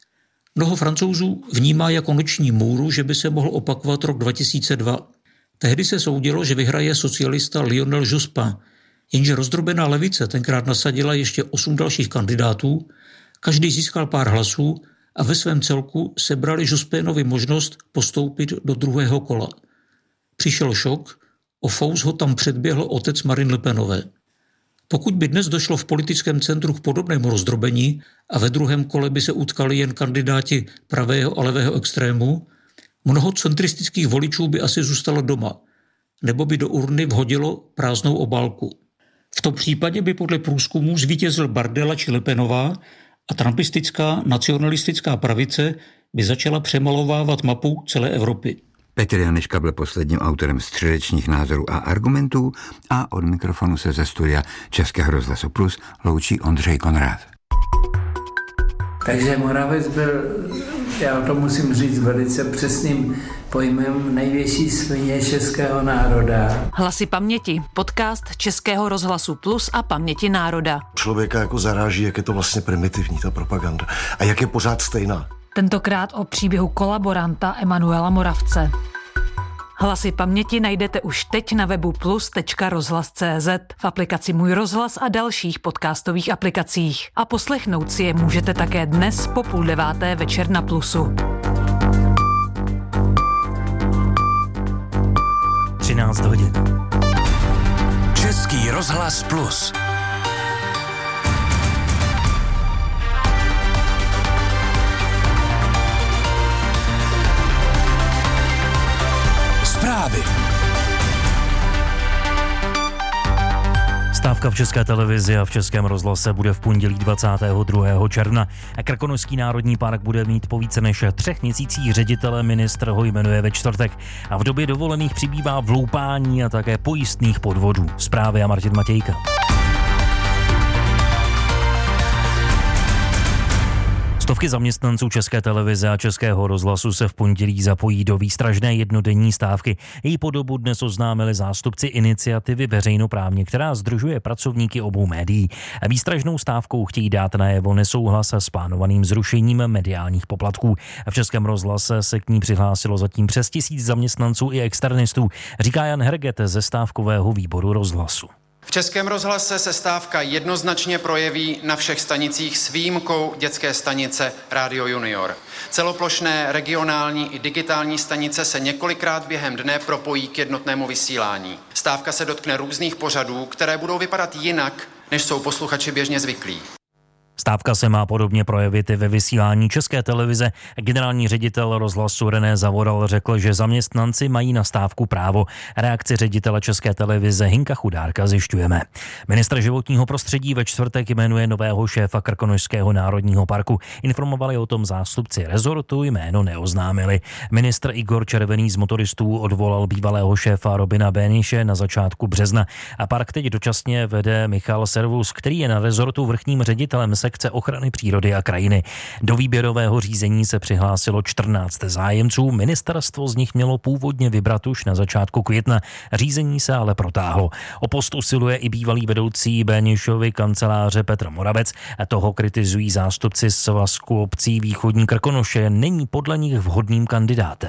Mnoho Francouzů vnímá jako noční můru, že by se mohl opakovat rok dva tisíce dva. Tehdy se soudilo, že vyhraje socialista Lionel Jospin, jenže rozdrobená levice tenkrát nasadila ještě osm dalších kandidátů, každý získal pár hlasů a ve svém celku sebrali Jospinovi možnost postoupit do druhého kola. Přišel šok, o fous ho tam předběhl otec Marine Le Penové. Pokud by dnes došlo v politickém centru k podobnému rozdrobení a ve druhém kole by se utkali jen kandidáti pravého a levého extrému, mnoho centristických voličů by asi zůstalo doma, nebo by do urny vhodilo prázdnou obálku. V tom případě by podle průzkumů zvítězil Bardella či Le Penová a trumpistická nacionalistická pravice by začala přemalovávat mapu celé Evropy. Petr Janečka byl posledním autorem středečních názorů a argumentů a od mikrofonu se ze studia Českého rozhlasu Plus loučí Ondřej Konrád. Takže Moravec byl, já to musím říct velice přesným pojmem, největší svině českého národa. Hlasy paměti, podcast Českého rozhlasu Plus a Paměti národa. Člověka jako zaráží, jak je to vlastně primitivní, ta propaganda. A jak je pořád stejná. Tentokrát o příběhu kolaboranta Emanuela Moravce. Hlasy paměti najdete už teď na webu plus tečka rozhlas tečka cé zet, v aplikaci Můj rozhlas a dalších podcastových aplikacích. A poslechnout si je můžete také dnes po půl deváté večer na Plusu. třináct hodin. Český rozhlas Plus. Zprávy. Stávka v České televizi a v Českém rozhlase bude v pondělí dvacátého druhého června. Krkonošský národní park bude mít po více než třech měsících ředitele, ministr ho jmenuje ve čtvrtek. A v době dovolených přibývá vloupání a také pojistných podvodů. Zprávy a Martin Matějka. Stovky zaměstnanců České televize a Českého rozhlasu se v pondělí zapojí do výstražné jednodenní stávky. Její podobu dnes oznámili zástupci iniciativy veřejnoprávně, která sdružuje pracovníky obou médií. Výstražnou stávkou chtějí dát najevo nesouhlas s plánovaným zrušením mediálních poplatků. V Českém rozhlase se k ní přihlásilo zatím přes tisíc zaměstnanců i externistů, říká Jan Herget ze stávkového výboru rozhlasu. V Českém rozhlase se stávka jednoznačně projeví na všech stanicích s výjimkou dětské stanice Rádio Junior. Celoplošné, regionální i digitální stanice se několikrát během dne propojí k jednotnému vysílání. Stávka se dotkne různých pořadů, které budou vypadat jinak, než jsou posluchači běžně zvyklí. Stávka se má podobně projevit i ve vysílání České televize. Generální ředitel rozhlasu René Zavoral řekl, že zaměstnanci mají na stávku právo. Reakci ředitele České televize Hinka Chudárka zjišťujeme. Ministr životního prostředí ve čtvrtek jmenuje nového šéfa Krkonošského národního parku. Informovali o tom zástupci rezortu, jméno neoznámili. Ministr Igor Červený z motoristů odvolal bývalého šéfa Robina Béniše na začátku března. A park teď dočasně vede Michal Servus, který je na rezortu vrchním ředitelem sekce ochrany přírody a krajiny. Do výběrového řízení se přihlásilo čtrnáct zájemců, ministerstvo z nich mělo původně vybrat už na začátku května. Řízení se ale protáhlo. O post usiluje i bývalý vedoucí Bénišovy kanceláře Petr Moravec. Toho kritizují zástupci Svazku obcí Východní Krkonoše. Není podle nich vhodným kandidátem.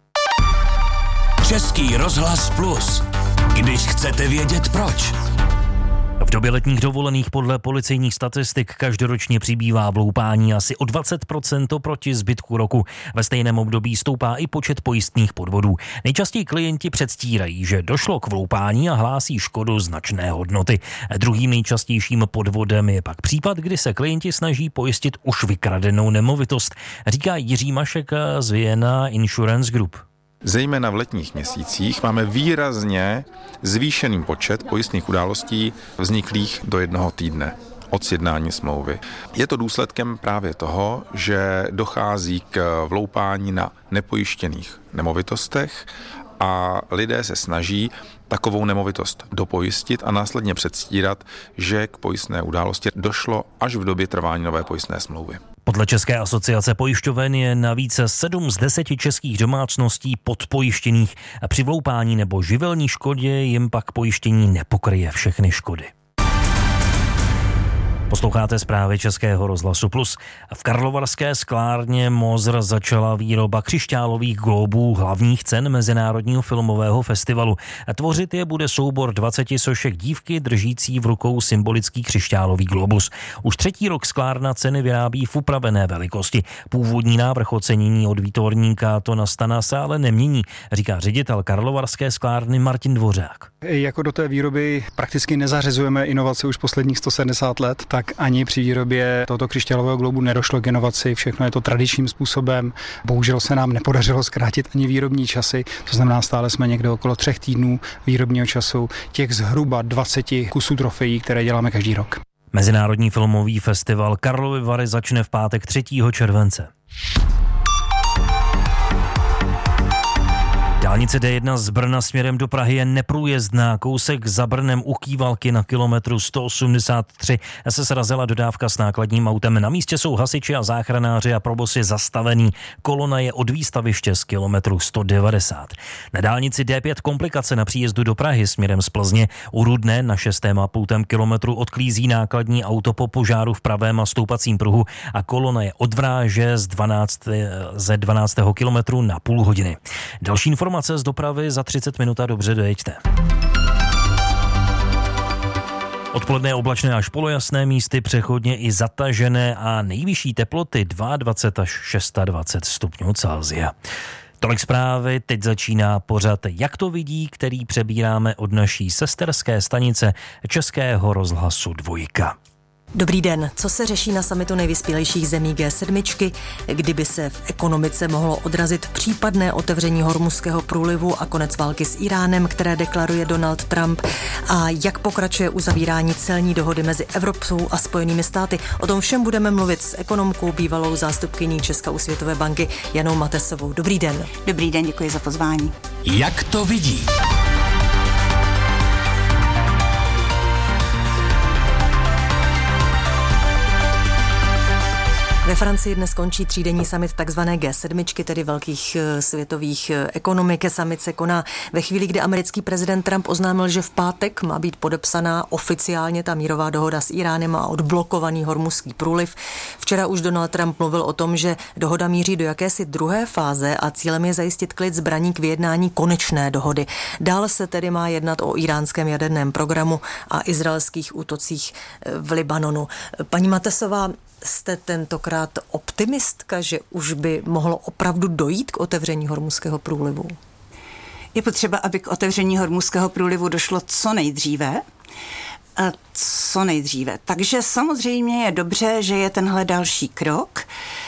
Český rozhlas Plus. Když chcete vědět proč. V době letních dovolených podle policejních statistik každoročně přibývá vloupání asi o dvacet procent oproti zbytku roku. Ve stejném období stoupá i počet pojistných podvodů. Nejčastěji klienti předstírají, že došlo k vloupání a hlásí škodu značné hodnoty. Druhým nejčastějším podvodem je pak případ, kdy se klienti snaží pojistit už vykradenou nemovitost, říká Jiří Mašek z Vienna Insurance Group. Zejména v letních měsících máme výrazně zvýšený počet pojistných událostí vzniklých do jednoho týdne od sjednání smlouvy. Je to důsledkem právě toho, že dochází k vloupání na nepojištěných nemovitostech a lidé se snaží takovou nemovitost dopojistit a následně předstírat, že k pojistné události došlo až v době trvání nové pojistné smlouvy. Podle České asociace pojišťoven je navíc sedm z deseti českých domácností podpojištěných a při vloupání nebo živelní škodě jim pak pojištění nepokryje všechny škody. Posloucháte zprávy Českého rozhlasu Plus. V karlovarské sklárně Mozr začala výroba křišťálových glóbů hlavních cen Mezinárodního filmového festivalu. Tvořit je bude soubor dvaceti sošek dívky držící v rukou symbolický křišťálový globus. Už třetí rok sklárna ceny vyrábí v upravené velikosti. Původní návrh ocenění od výtvarníka to nastana se ale nemění, říká ředitel karlovarské sklárny Martin Dvořák. Jako do té výroby prakticky nezařazujeme inovace už posledních sto sedmdesát let, tak ani při výrobě tohoto křišťálového globu nedošlo k inovaci, všechno je to tradičním způsobem. Bohužel se nám nepodařilo zkrátit ani výrobní časy, to znamená stále jsme někde okolo třech týdnů výrobního času těch zhruba dvaceti kusů trofejí, které děláme každý rok. Mezinárodní filmový festival Karlovy Vary začne v pátek třetího července. Dálnice D jedna z Brna směrem do Prahy je neprůjezdná. Kousek za Brnem u Kývalky na kilometru sto osmdesát tři se srazila dodávka s nákladním autem. Na místě jsou hasiči a záchranáři a provoz je zastavený. Kolona je od výstaviště z kilometru sto devadesát. Na dálnici D pět komplikace na příjezdu do Prahy směrem z Plzně. U Rudné na šestém a půl kilometru odklízí nákladní auto po požáru v pravém a stoupacím pruhu a kolona je od Vráže z dvanáct, ze dvanáctého kilometru na půl hodiny. Další informace z dopravy za třicet minut a dobře dojeďte. Odpoledne oblačné až polojasné, místy přechodně i zatažené a nejvyšší teploty dvacet dva až dvacet šest stupňů Celsia. Tolik zprávy, teď začíná pořad Jak to vidí, který přebíráme od naší sesterské stanice Českého rozhlasu Dvojka. Dobrý den. Co se řeší na summitu nejvyspělejších zemí G sedm? Kdyby se v ekonomice mohlo odrazit případné otevření Hormuzského průlivu a konec války s Iránem, které deklaruje Donald Trump? A jak pokračuje uzavírání celní dohody mezi Evropou a Spojenými státy? O tom všem budeme mluvit s ekonomkou, bývalou zástupkyní Česka u Světové banky Janou Matesovou. Dobrý den. Dobrý den, děkuji za pozvání. Jak to vidí? Ve Francii dnes končí třídenní summit takzvané G sedm, tedy velkých světových ekonomik. Summit se koná ve chvíli, kdy americký prezident Trump oznámil, že v pátek má být podepsaná oficiálně ta mírová dohoda s Iránem a odblokovaný Hormuzský průliv. Včera už Donald Trump mluvil o tom, že dohoda míří do jakési druhé fáze a cílem je zajistit klid zbraní k vyjednání konečné dohody. Dále se tedy má jednat o iránském jaderném programu a izraelských útocích v Libanonu. Paní Matesová, jste tentokrát optimistka, že už by mohlo opravdu dojít k otevření Hormuzského průlivu? Je potřeba, aby k otevření Hormuzského průlivu došlo co nejdříve. A co nejdříve. Takže samozřejmě je dobře, že je tenhle další krok.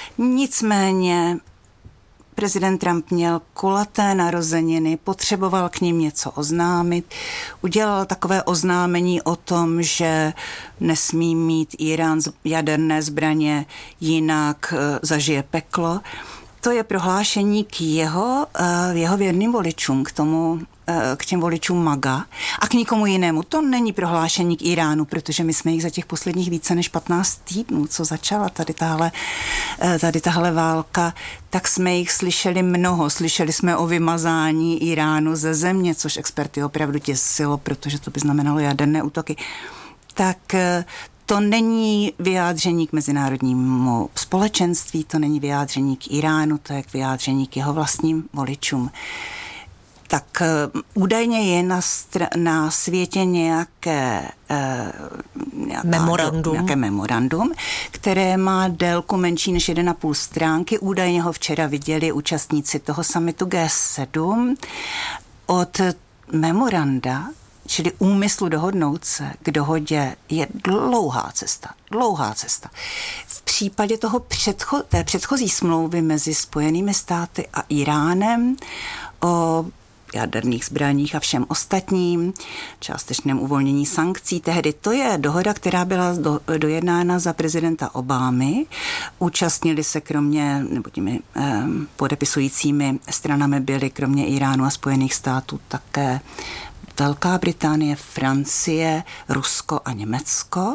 Nicméně prezident Trump měl kulaté narozeniny, potřeboval k ním něco oznámit, udělal takové oznámení o tom, že nesmí mít Irán jaderné zbraně, jinak zažije peklo. To je prohlášení k jeho, jeho věrným voličům, k tomu, k těm voličům MAGA a k nikomu jinému. To není prohlášení k Iránu, protože my jsme jich za těch posledních více než patnáct týdnů, co začala tady tahle, tady tahle válka, tak jsme jich slyšeli mnoho. Slyšeli jsme o vymazání Iránu ze země, což experty opravdu těsilo, protože to by znamenalo jaderné útoky. Tak to není vyjádření k mezinárodnímu společenství, to není vyjádření k Iránu, to je k vyjádření k jeho vlastním voličům. Tak údajně je na, str- na světě nějaké, eh, memorandum. nějaké memorandum, které má délku menší než jedna a půl stránky. Údajně ho včera viděli účastníci toho summitu G sedm. Od memoranda, čili úmyslu dohodnout se k dohodě, je dlouhá cesta. Dlouhá cesta. V případě toho předcho- té předchozí smlouvy mezi Spojenými státy a Iránem o jaderných zbraních a všem ostatním, částečném uvolnění sankcí. Tehdy to je dohoda, která byla do, dojednána za prezidenta Obamy. Účastnili se kromě, nebo těmi eh, podepisujícími stranami byly kromě Iránu a Spojených států také Velká Británie, Francie, Rusko a Německo.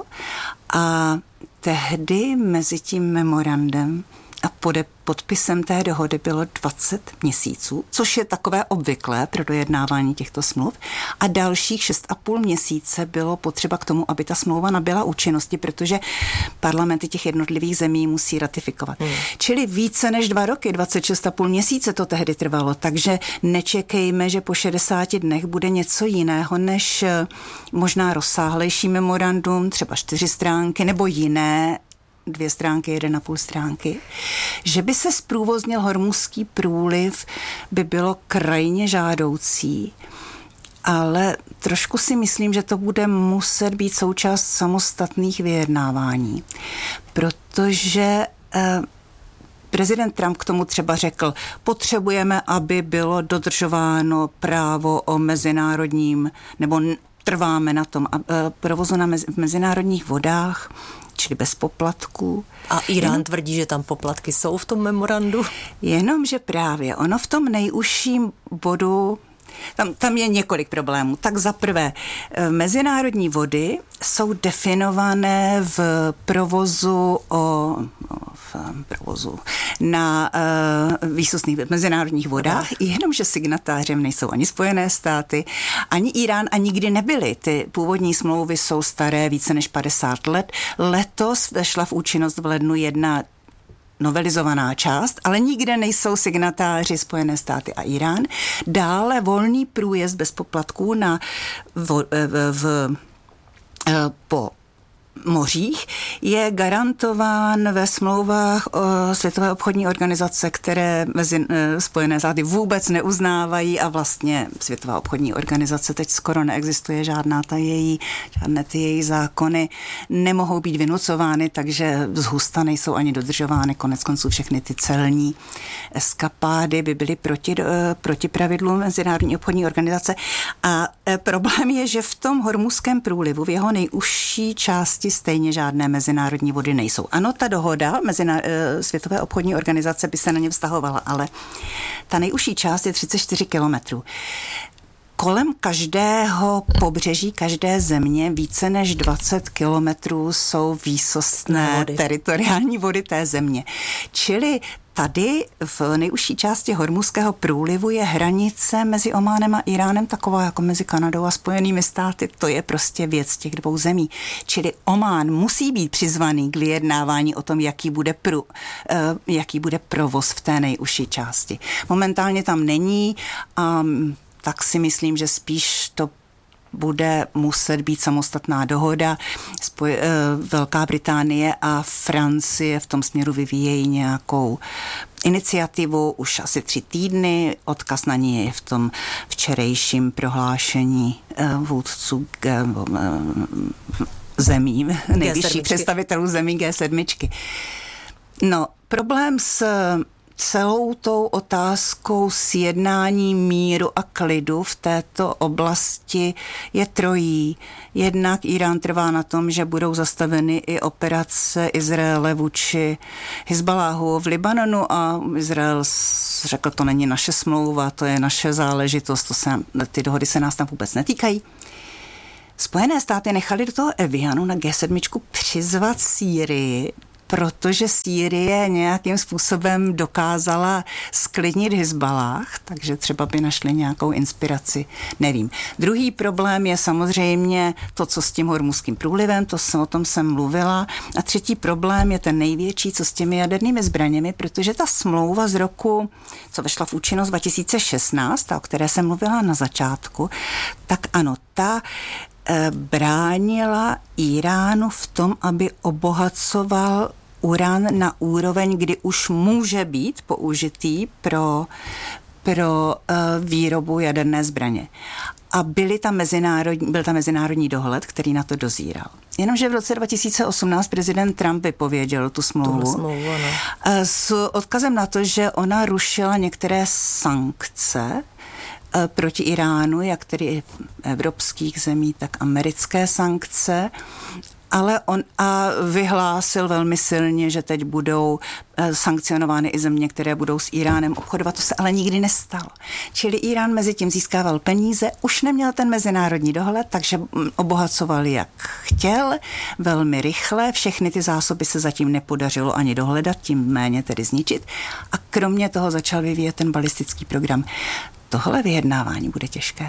A tehdy mezi tím memorandem a pode, podpisem té dohody bylo dvacet měsíců, což je takové obvyklé pro dojednávání těchto smluv. A dalších šest a půl měsíce bylo potřeba k tomu, aby ta smlouva nabyla účinnosti, protože parlamenty těch jednotlivých zemí musí ratifikovat. Hmm. Čili více než dva roky, dvacet šest a půl měsíce to tehdy trvalo, takže nečekejme, že po šedesáti dnech bude něco jiného než možná rozsáhlejší memorandum, třeba čtyři stránky nebo jiné, dvě stránky, jeden a půl stránky. Že by se zprůvoznil Hormuzský průliv, by bylo krajně žádoucí, ale trošku si myslím, že to bude muset být součást samostatných vyjednávání, protože eh, prezident Trump k tomu třeba řekl, potřebujeme, aby bylo dodržováno právo o mezinárodním, nebo trváme na tom, a, eh, provozu na mezi, v mezinárodních vodách, čili bez poplatků. A Irán Jen... tvrdí, že tam poplatky jsou v tom memorandu? Jenomže právě ono v tom nejužším bodu, tam, tam je několik problémů. Tak za prvé, mezinárodní vody jsou definované v provozu o, v provozu na uh, výsostných mezinárodních vodách, jenomže signatářem nejsou ani Spojené státy, ani Irán a nikdy nebyly. Ty původní smlouvy jsou staré více než padesát let. Letos vešla v účinnost v lednu jedna novelizovaná část, ale nikde nejsou signatáři Spojené státy a Irán. Dále volný průjezd bez poplatků na v, v, v, po mořích je garantován ve smlouvách o Světové obchodní organizace, které mezi Spojené státy vůbec neuznávají a vlastně Světová obchodní organizace teď skoro neexistuje, žádná ta její, žádné ty její zákony nemohou být vynucovány, takže zhusta nejsou ani dodržovány. Konec konců všechny ty celní eskapády by byly proti, proti pravidlům Mezinárodní obchodní organizace. A problém je, že v tom Hormuzském průlivu, v jeho nejužší části stejně žádné mezinárodní vody nejsou. Ano, ta dohoda Meziná... Světové obchodní organizace by se na ně vztahovala, ale ta nejužší část je třicet čtyři kilometrů. kolem každého pobřeží, každé země více než dvacet kilometrů jsou výsostné vody. Teritoriální vody té země. Čili tady v nejužší části Hormuzského průlivu je hranice mezi Ománem a Iránem taková jako mezi Kanadou a Spojenými státy. To je prostě věc těch dvou zemí. Čili Omán musí být přizvaný k vyjednávání o tom, jaký bude, prů, jaký bude provoz v té nejužší části. Momentálně tam není a tak si myslím, že spíš to bude muset být samostatná dohoda. Spoj- Velká Británie a Francie v tom směru vyvíjejí nějakou iniciativu už asi tři týdny. Odkaz na ní je v tom včerejším prohlášení vůdců zemí, nejvyšších představitelů zemí G sedm. No, problém s celou tou otázkou sjednání míru a klidu v této oblasti je trojí. Jednak Irán trvá na tom, že budou zastaveny i operace Izraele vůči Hizbaláhu v Libanonu a Izrael řekl, to není naše smlouva, to je naše záležitost, to se, ty dohody se nás tam vůbec netýkají. Spojené státy nechali do toho Evianu na G sedm přizvat Sýrii, protože Sýrie nějakým způsobem dokázala sklidnit Hizbalách, takže třeba by našli nějakou inspiraci, nevím. Druhý problém je samozřejmě to, co s tím Hormuzským průlivem, to jsem, o tom jsem mluvila. A třetí problém je ten největší, co s těmi jadernými zbraněmi, protože ta smlouva z roku, co vešla v účinnost dva tisíce šestnáct, ta, o které jsem mluvila na začátku, tak ano, ta bránila Iránu v tom, aby obohacoval uran na úroveň, kdy už může být použitý pro, pro uh, výrobu jaderné zbraně. A byly tam mezinárodní, byl tam mezinárodní dohled, který na to dozíral. Jenomže v roce dva tisíce osmnáct prezident Trump vypověděl tu smlouvu, smlouvu no. s odkazem na to, že ona rušila některé sankce proti Iránu, jak tedy evropských zemí, tak americké sankce, ale on a vyhlásil velmi silně, že teď budou sankcionovány i země, které budou s Iránem obchodovat. To se ale nikdy nestalo. Čili Irán mezi tím získával peníze, už neměl ten mezinárodní dohled, takže obohacoval jak chtěl, velmi rychle. Všechny ty zásoby se zatím nepodařilo ani dohledat, tím méně tedy zničit. A kromě toho začal vyvíjet ten balistický program. Tohle vyjednávání bude těžké.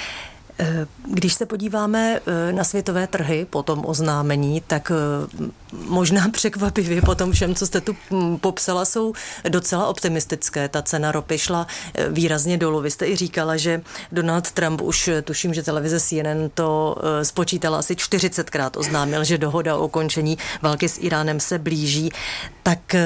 Když se podíváme na světové trhy po tom oznámení, tak možná překvapivě po tom všem, co jste tu popsala, jsou docela optimistické. Ta cena ropy šla výrazně dolů. Vy jste i říkala, že Donald Trump už, tuším, že televize C N N to spočítala asi čtyřicetkrát, oznámil, že dohoda o ukončení války s Iránem se blíží. Tak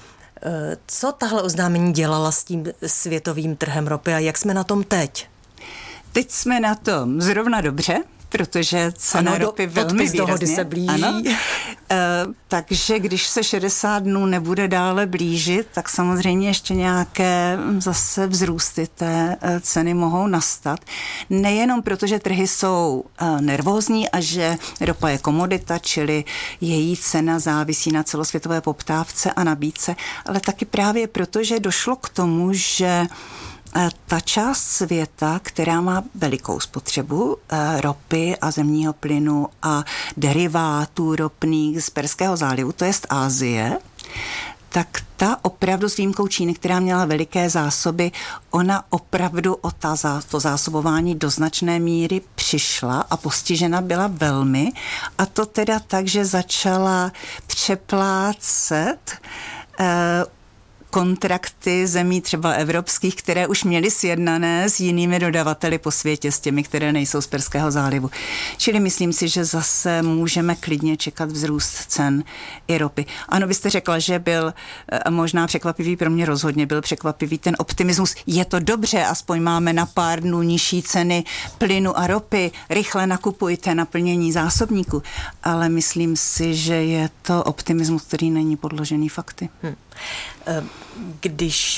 co tahle oznámení dělala s tím světovým trhem ropy a jak jsme na tom teď? Teď jsme na tom zrovna dobře, protože cena ano, ropy do, velmi výrazně. Dohody se blíží. Ano. E, takže když se šedesát dnů nebude dále blížit, tak samozřejmě ještě nějaké zase vzrůsty té ceny mohou nastat. Nejenom proto, že trhy jsou nervózní a že ropa je komodita, čili její cena závisí na celosvětové poptávce a nabídce, ale taky právě proto, že došlo k tomu, že ta část světa, která má velikou spotřebu ropy a zemního plynu a derivátů ropných z Perského zálivu, to jest Asie, tak ta opravdu s výjimkou Číny, která měla veliké zásoby, ona opravdu o ta, to zásobování do značné míry přišla a postižena byla velmi. A to teda tak, že začala přeplácet eh, kontrakty zemí třeba evropských, které už měly sjednané s jinými dodavateli po světě, s těmi, které nejsou z Perského zálivu. Čili myslím si, že zase můžeme klidně čekat vzrůst cen i ropy. Ano, vy jste řekla, že byl možná překvapivý, pro mě rozhodně byl překvapivý ten optimismus. Je to dobře, aspoň máme na pár dnů nižší ceny plynu a ropy, rychle nakupujte naplnění zásobníku. Ale myslím si, že je to optimismus, který není podložený fakty. Hmm. Když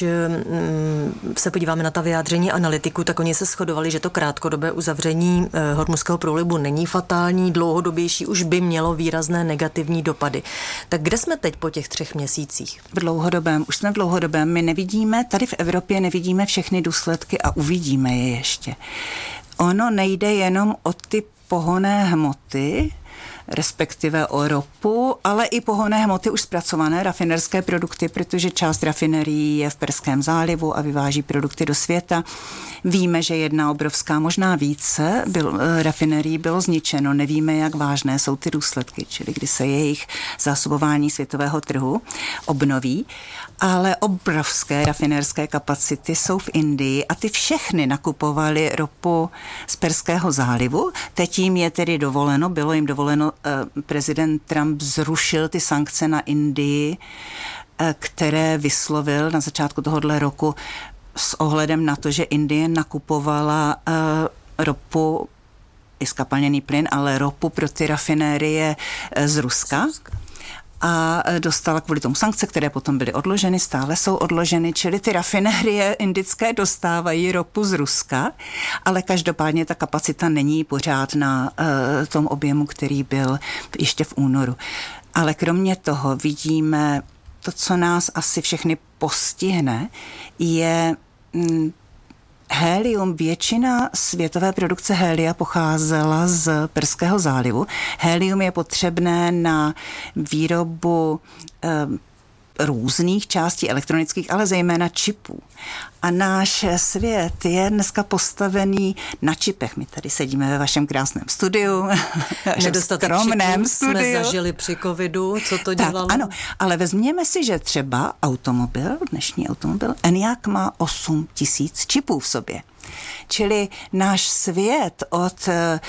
se podíváme na ta vyjádření analytiků, tak oni se shodovali, že to krátkodobé uzavření Hormuzského průlivu není fatální, dlouhodobější už by mělo výrazné negativní dopady. Tak kde jsme teď po těch třech měsících? V dlouhodobém, už jsme v dlouhodobém. My nevidíme, tady v Evropě nevidíme všechny důsledky a uvidíme je ještě. ono nejde jenom o ty pohonné hmoty, respektive o ropu, ale i pohonné hmoty už zpracované, rafinerské produkty, protože část rafinerií je v Perském zálivu a vyváží produkty do světa. Víme, že jedna obrovská, možná více byl, rafinerií bylo zničeno. Nevíme, jak vážné jsou ty důsledky, čili kdy se jejich zásobování světového trhu obnoví. Ale obrovské rafinerské kapacity jsou v Indii a ty všechny nakupovaly ropu z Perského zálivu. Teď jim je tedy dovoleno, bylo jim dovoleno, eh, prezident Trump zrušil ty sankce na Indii, eh, které vyslovil na začátku tohohle roku s ohledem na to, že Indie nakupovala eh, ropu, i skapalněný plyn, ale ropu pro ty rafinérie eh, z Ruska. A dostala kvůli tomu sankce, které potom byly odloženy, stále jsou odloženy, čili ty rafinérie indické dostávají ropu z Ruska, ale každopádně ta kapacita není pořád na uh, tom objemu, který byl ještě v únoru. Ale kromě toho vidíme, to, co nás asi všechny postihne, je mm, helium. Většina světové produkce helia pocházela z Perského zálivu. Helium je potřebné na výrobu eh, různých částí elektronických, ale zejména čipů. A náš svět je dneska postavený na čipech. My tady sedíme ve vašem krásném studiu, nedostatek čipů jsme zažili při covidu, co to dělalo? Tak, ano, ale vezměme si, že třeba automobil, dnešní automobil, Enyaq má osm tisíc čipů v sobě. Čili náš svět od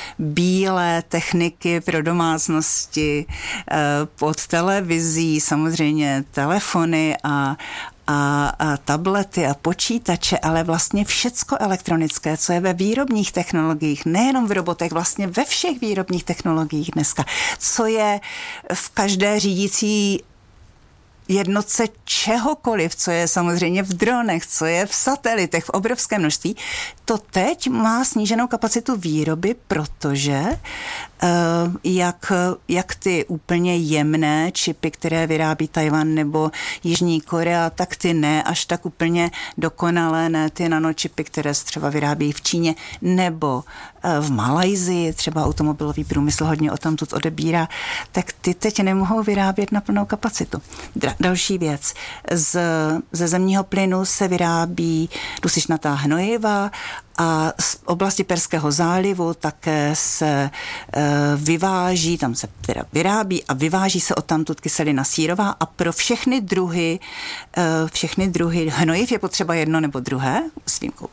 bílé techniky pro domácnosti, pod televizí, samozřejmě telefony a, a, a tablety a počítače, ale vlastně všecko elektronické, co je ve výrobních technologiích, nejenom v robotech, vlastně ve všech výrobních technologiích dneska, co je v každé řídící jednotce čehokoliv, co je samozřejmě v dronech, co je v satelitech, v obrovském množství, to teď má sníženou kapacitu výroby, protože uh, jak, jak ty úplně jemné čipy, které vyrábí Tajvan nebo Jižní Korea, tak ty ne až tak úplně dokonalé, ne ty nanočipy, které se třeba vyrábí v Číně nebo uh, v Malajsii, třeba automobilový průmysl hodně o tamtud odebírá, tak ty teď nemohou vyrábět na plnou kapacitu. Dra- další věc. Z, ze zemního plynu se vyrábí dusičnatá hnojiva a z oblasti Perského zálivu také se e, vyváží, tam se teda vyrábí a vyváží se odtamtud kyselina sírová a pro všechny druhy, e, všechny druhy hnojiv je potřeba jedno nebo druhé, s výjimkou.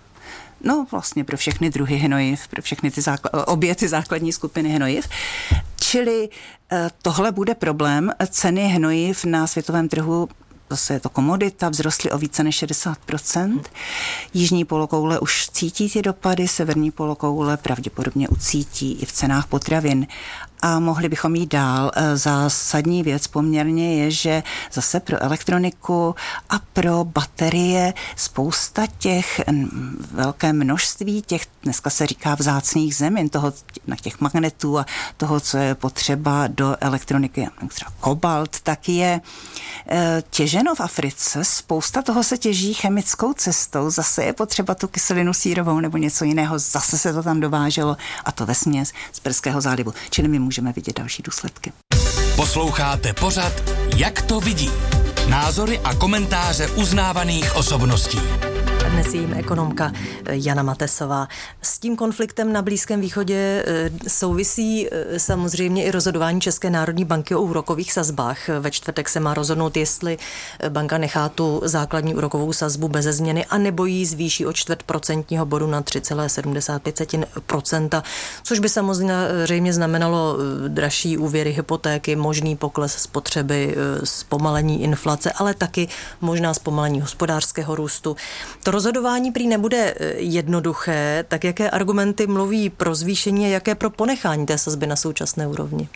No vlastně pro všechny druhy hnojiv, pro všechny ty zákl- obě ty základní skupiny hnojiv. Čili e, tohle bude problém. Ceny hnojiv na světovém trhu, zase je to komodita, vzrostly o více než šedesát procent. Jižní polokoule už cítí ty dopady, severní polokoule pravděpodobně ucítí i v cenách potravin. A mohli bychom jít dál. Zásadní věc poměrně je, že zase pro elektroniku a pro baterie spousta těch, velké množství těch, dneska se říká vzácných zemin, toho, na těch magnetů a toho, co je potřeba do elektroniky, třeba kobalt, tak je těženo v Africe. Spousta toho se těží chemickou cestou. Zase je potřeba tu kyselinu sírovou nebo něco jiného. Zase se to tam dováželo a to vesměs z Perského zálivu. Čili my můžeme vidět další důsledky. Posloucháte pořad Jak to vidí? Názory a komentáře uznávaných osobností. Dnes je jím ekonomka Jana Matesová. S tím konfliktem na Blízkém východě souvisí samozřejmě i rozhodování České národní banky o úrokových sazbách. Ve čtvrtek se má rozhodnout, jestli banka nechá tu základní úrokovou sazbu beze změny, anebo ji zvýší o čtvrt procentního bodu na tři celá sedmdesát pět procenta, což by samozřejmě znamenalo dražší úvěry, hypotéky, možný pokles spotřeby, zpomalení inflace, ale taky možná zpomalení hospodářského růstu. To rozhodování prý nebude jednoduché, tak jaké argumenty mluví pro zvýšení a jaké pro ponechání té sazby na současné úrovni?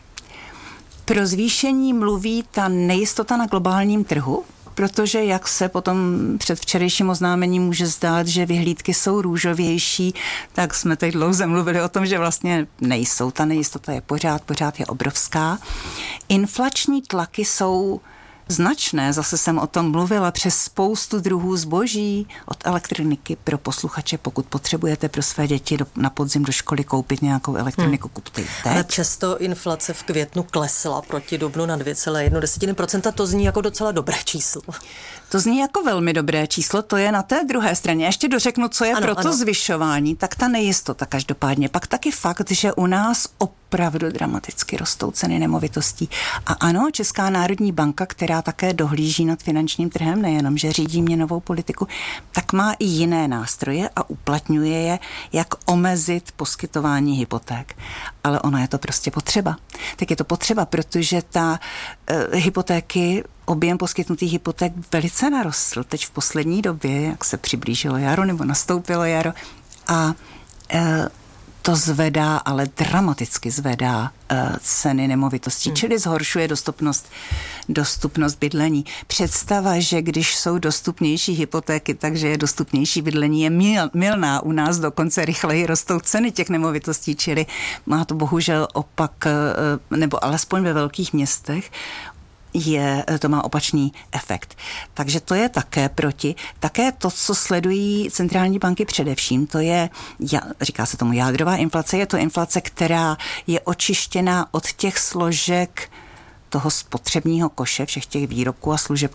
Pro zvýšení mluví ta nejistota na globálním trhu, protože jak se potom před včerejším oznámením může zdát, že vyhlídky jsou růžovější, tak jsme teď dlouze mluvili o tom, že vlastně nejsou. Ta nejistota je pořád, pořád je obrovská. Inflační tlaky jsou značné, zase jsem o tom mluvila, přes spoustu druhů zboží, od elektroniky pro posluchače, pokud potřebujete pro své děti do, na podzim do školy koupit nějakou elektroniku, hmm. kupte ji teď. Ale přesto inflace v květnu klesla proti dubnu na dvě celé jedna procenta, to zní jako docela dobré číslo. To zní jako velmi dobré číslo, to je na té druhé straně. Ještě dořeknu, co je ano, pro to ano. zvyšování, tak ta nejistota každopádně. Pak taky fakt, že u nás opravdu dramaticky rostou ceny nemovitostí. A ano, Česká národní banka, která také dohlíží nad finančním trhem, nejenom, že řídí měnovou politiku, tak má i jiné nástroje a uplatňuje je, jak omezit poskytování hypoték. Ale ono je to prostě potřeba. Tak je to potřeba, protože ta uh, hypotéky objem poskytnutých hypoték velice narostl teď v poslední době, jak se přiblížilo jaro nebo nastoupilo jaro a e, to zvedá, ale dramaticky zvedá e, ceny nemovitostí, hmm. čili zhoršuje dostupnost, dostupnost bydlení. Představa, že když jsou dostupnější hypotéky, takže je dostupnější bydlení, je mil, milná. U nás dokonce rychleji rostou ceny těch nemovitostí, čili má to bohužel opak, e, nebo alespoň ve velkých městech, je, to má opačný efekt. Takže to je také proti. Také to, co sledují centrální banky především, to je, říká se tomu jádrová inflace, je to inflace, která je očištěná od těch složek toho spotřebního koše, všech těch výrobků a služeb,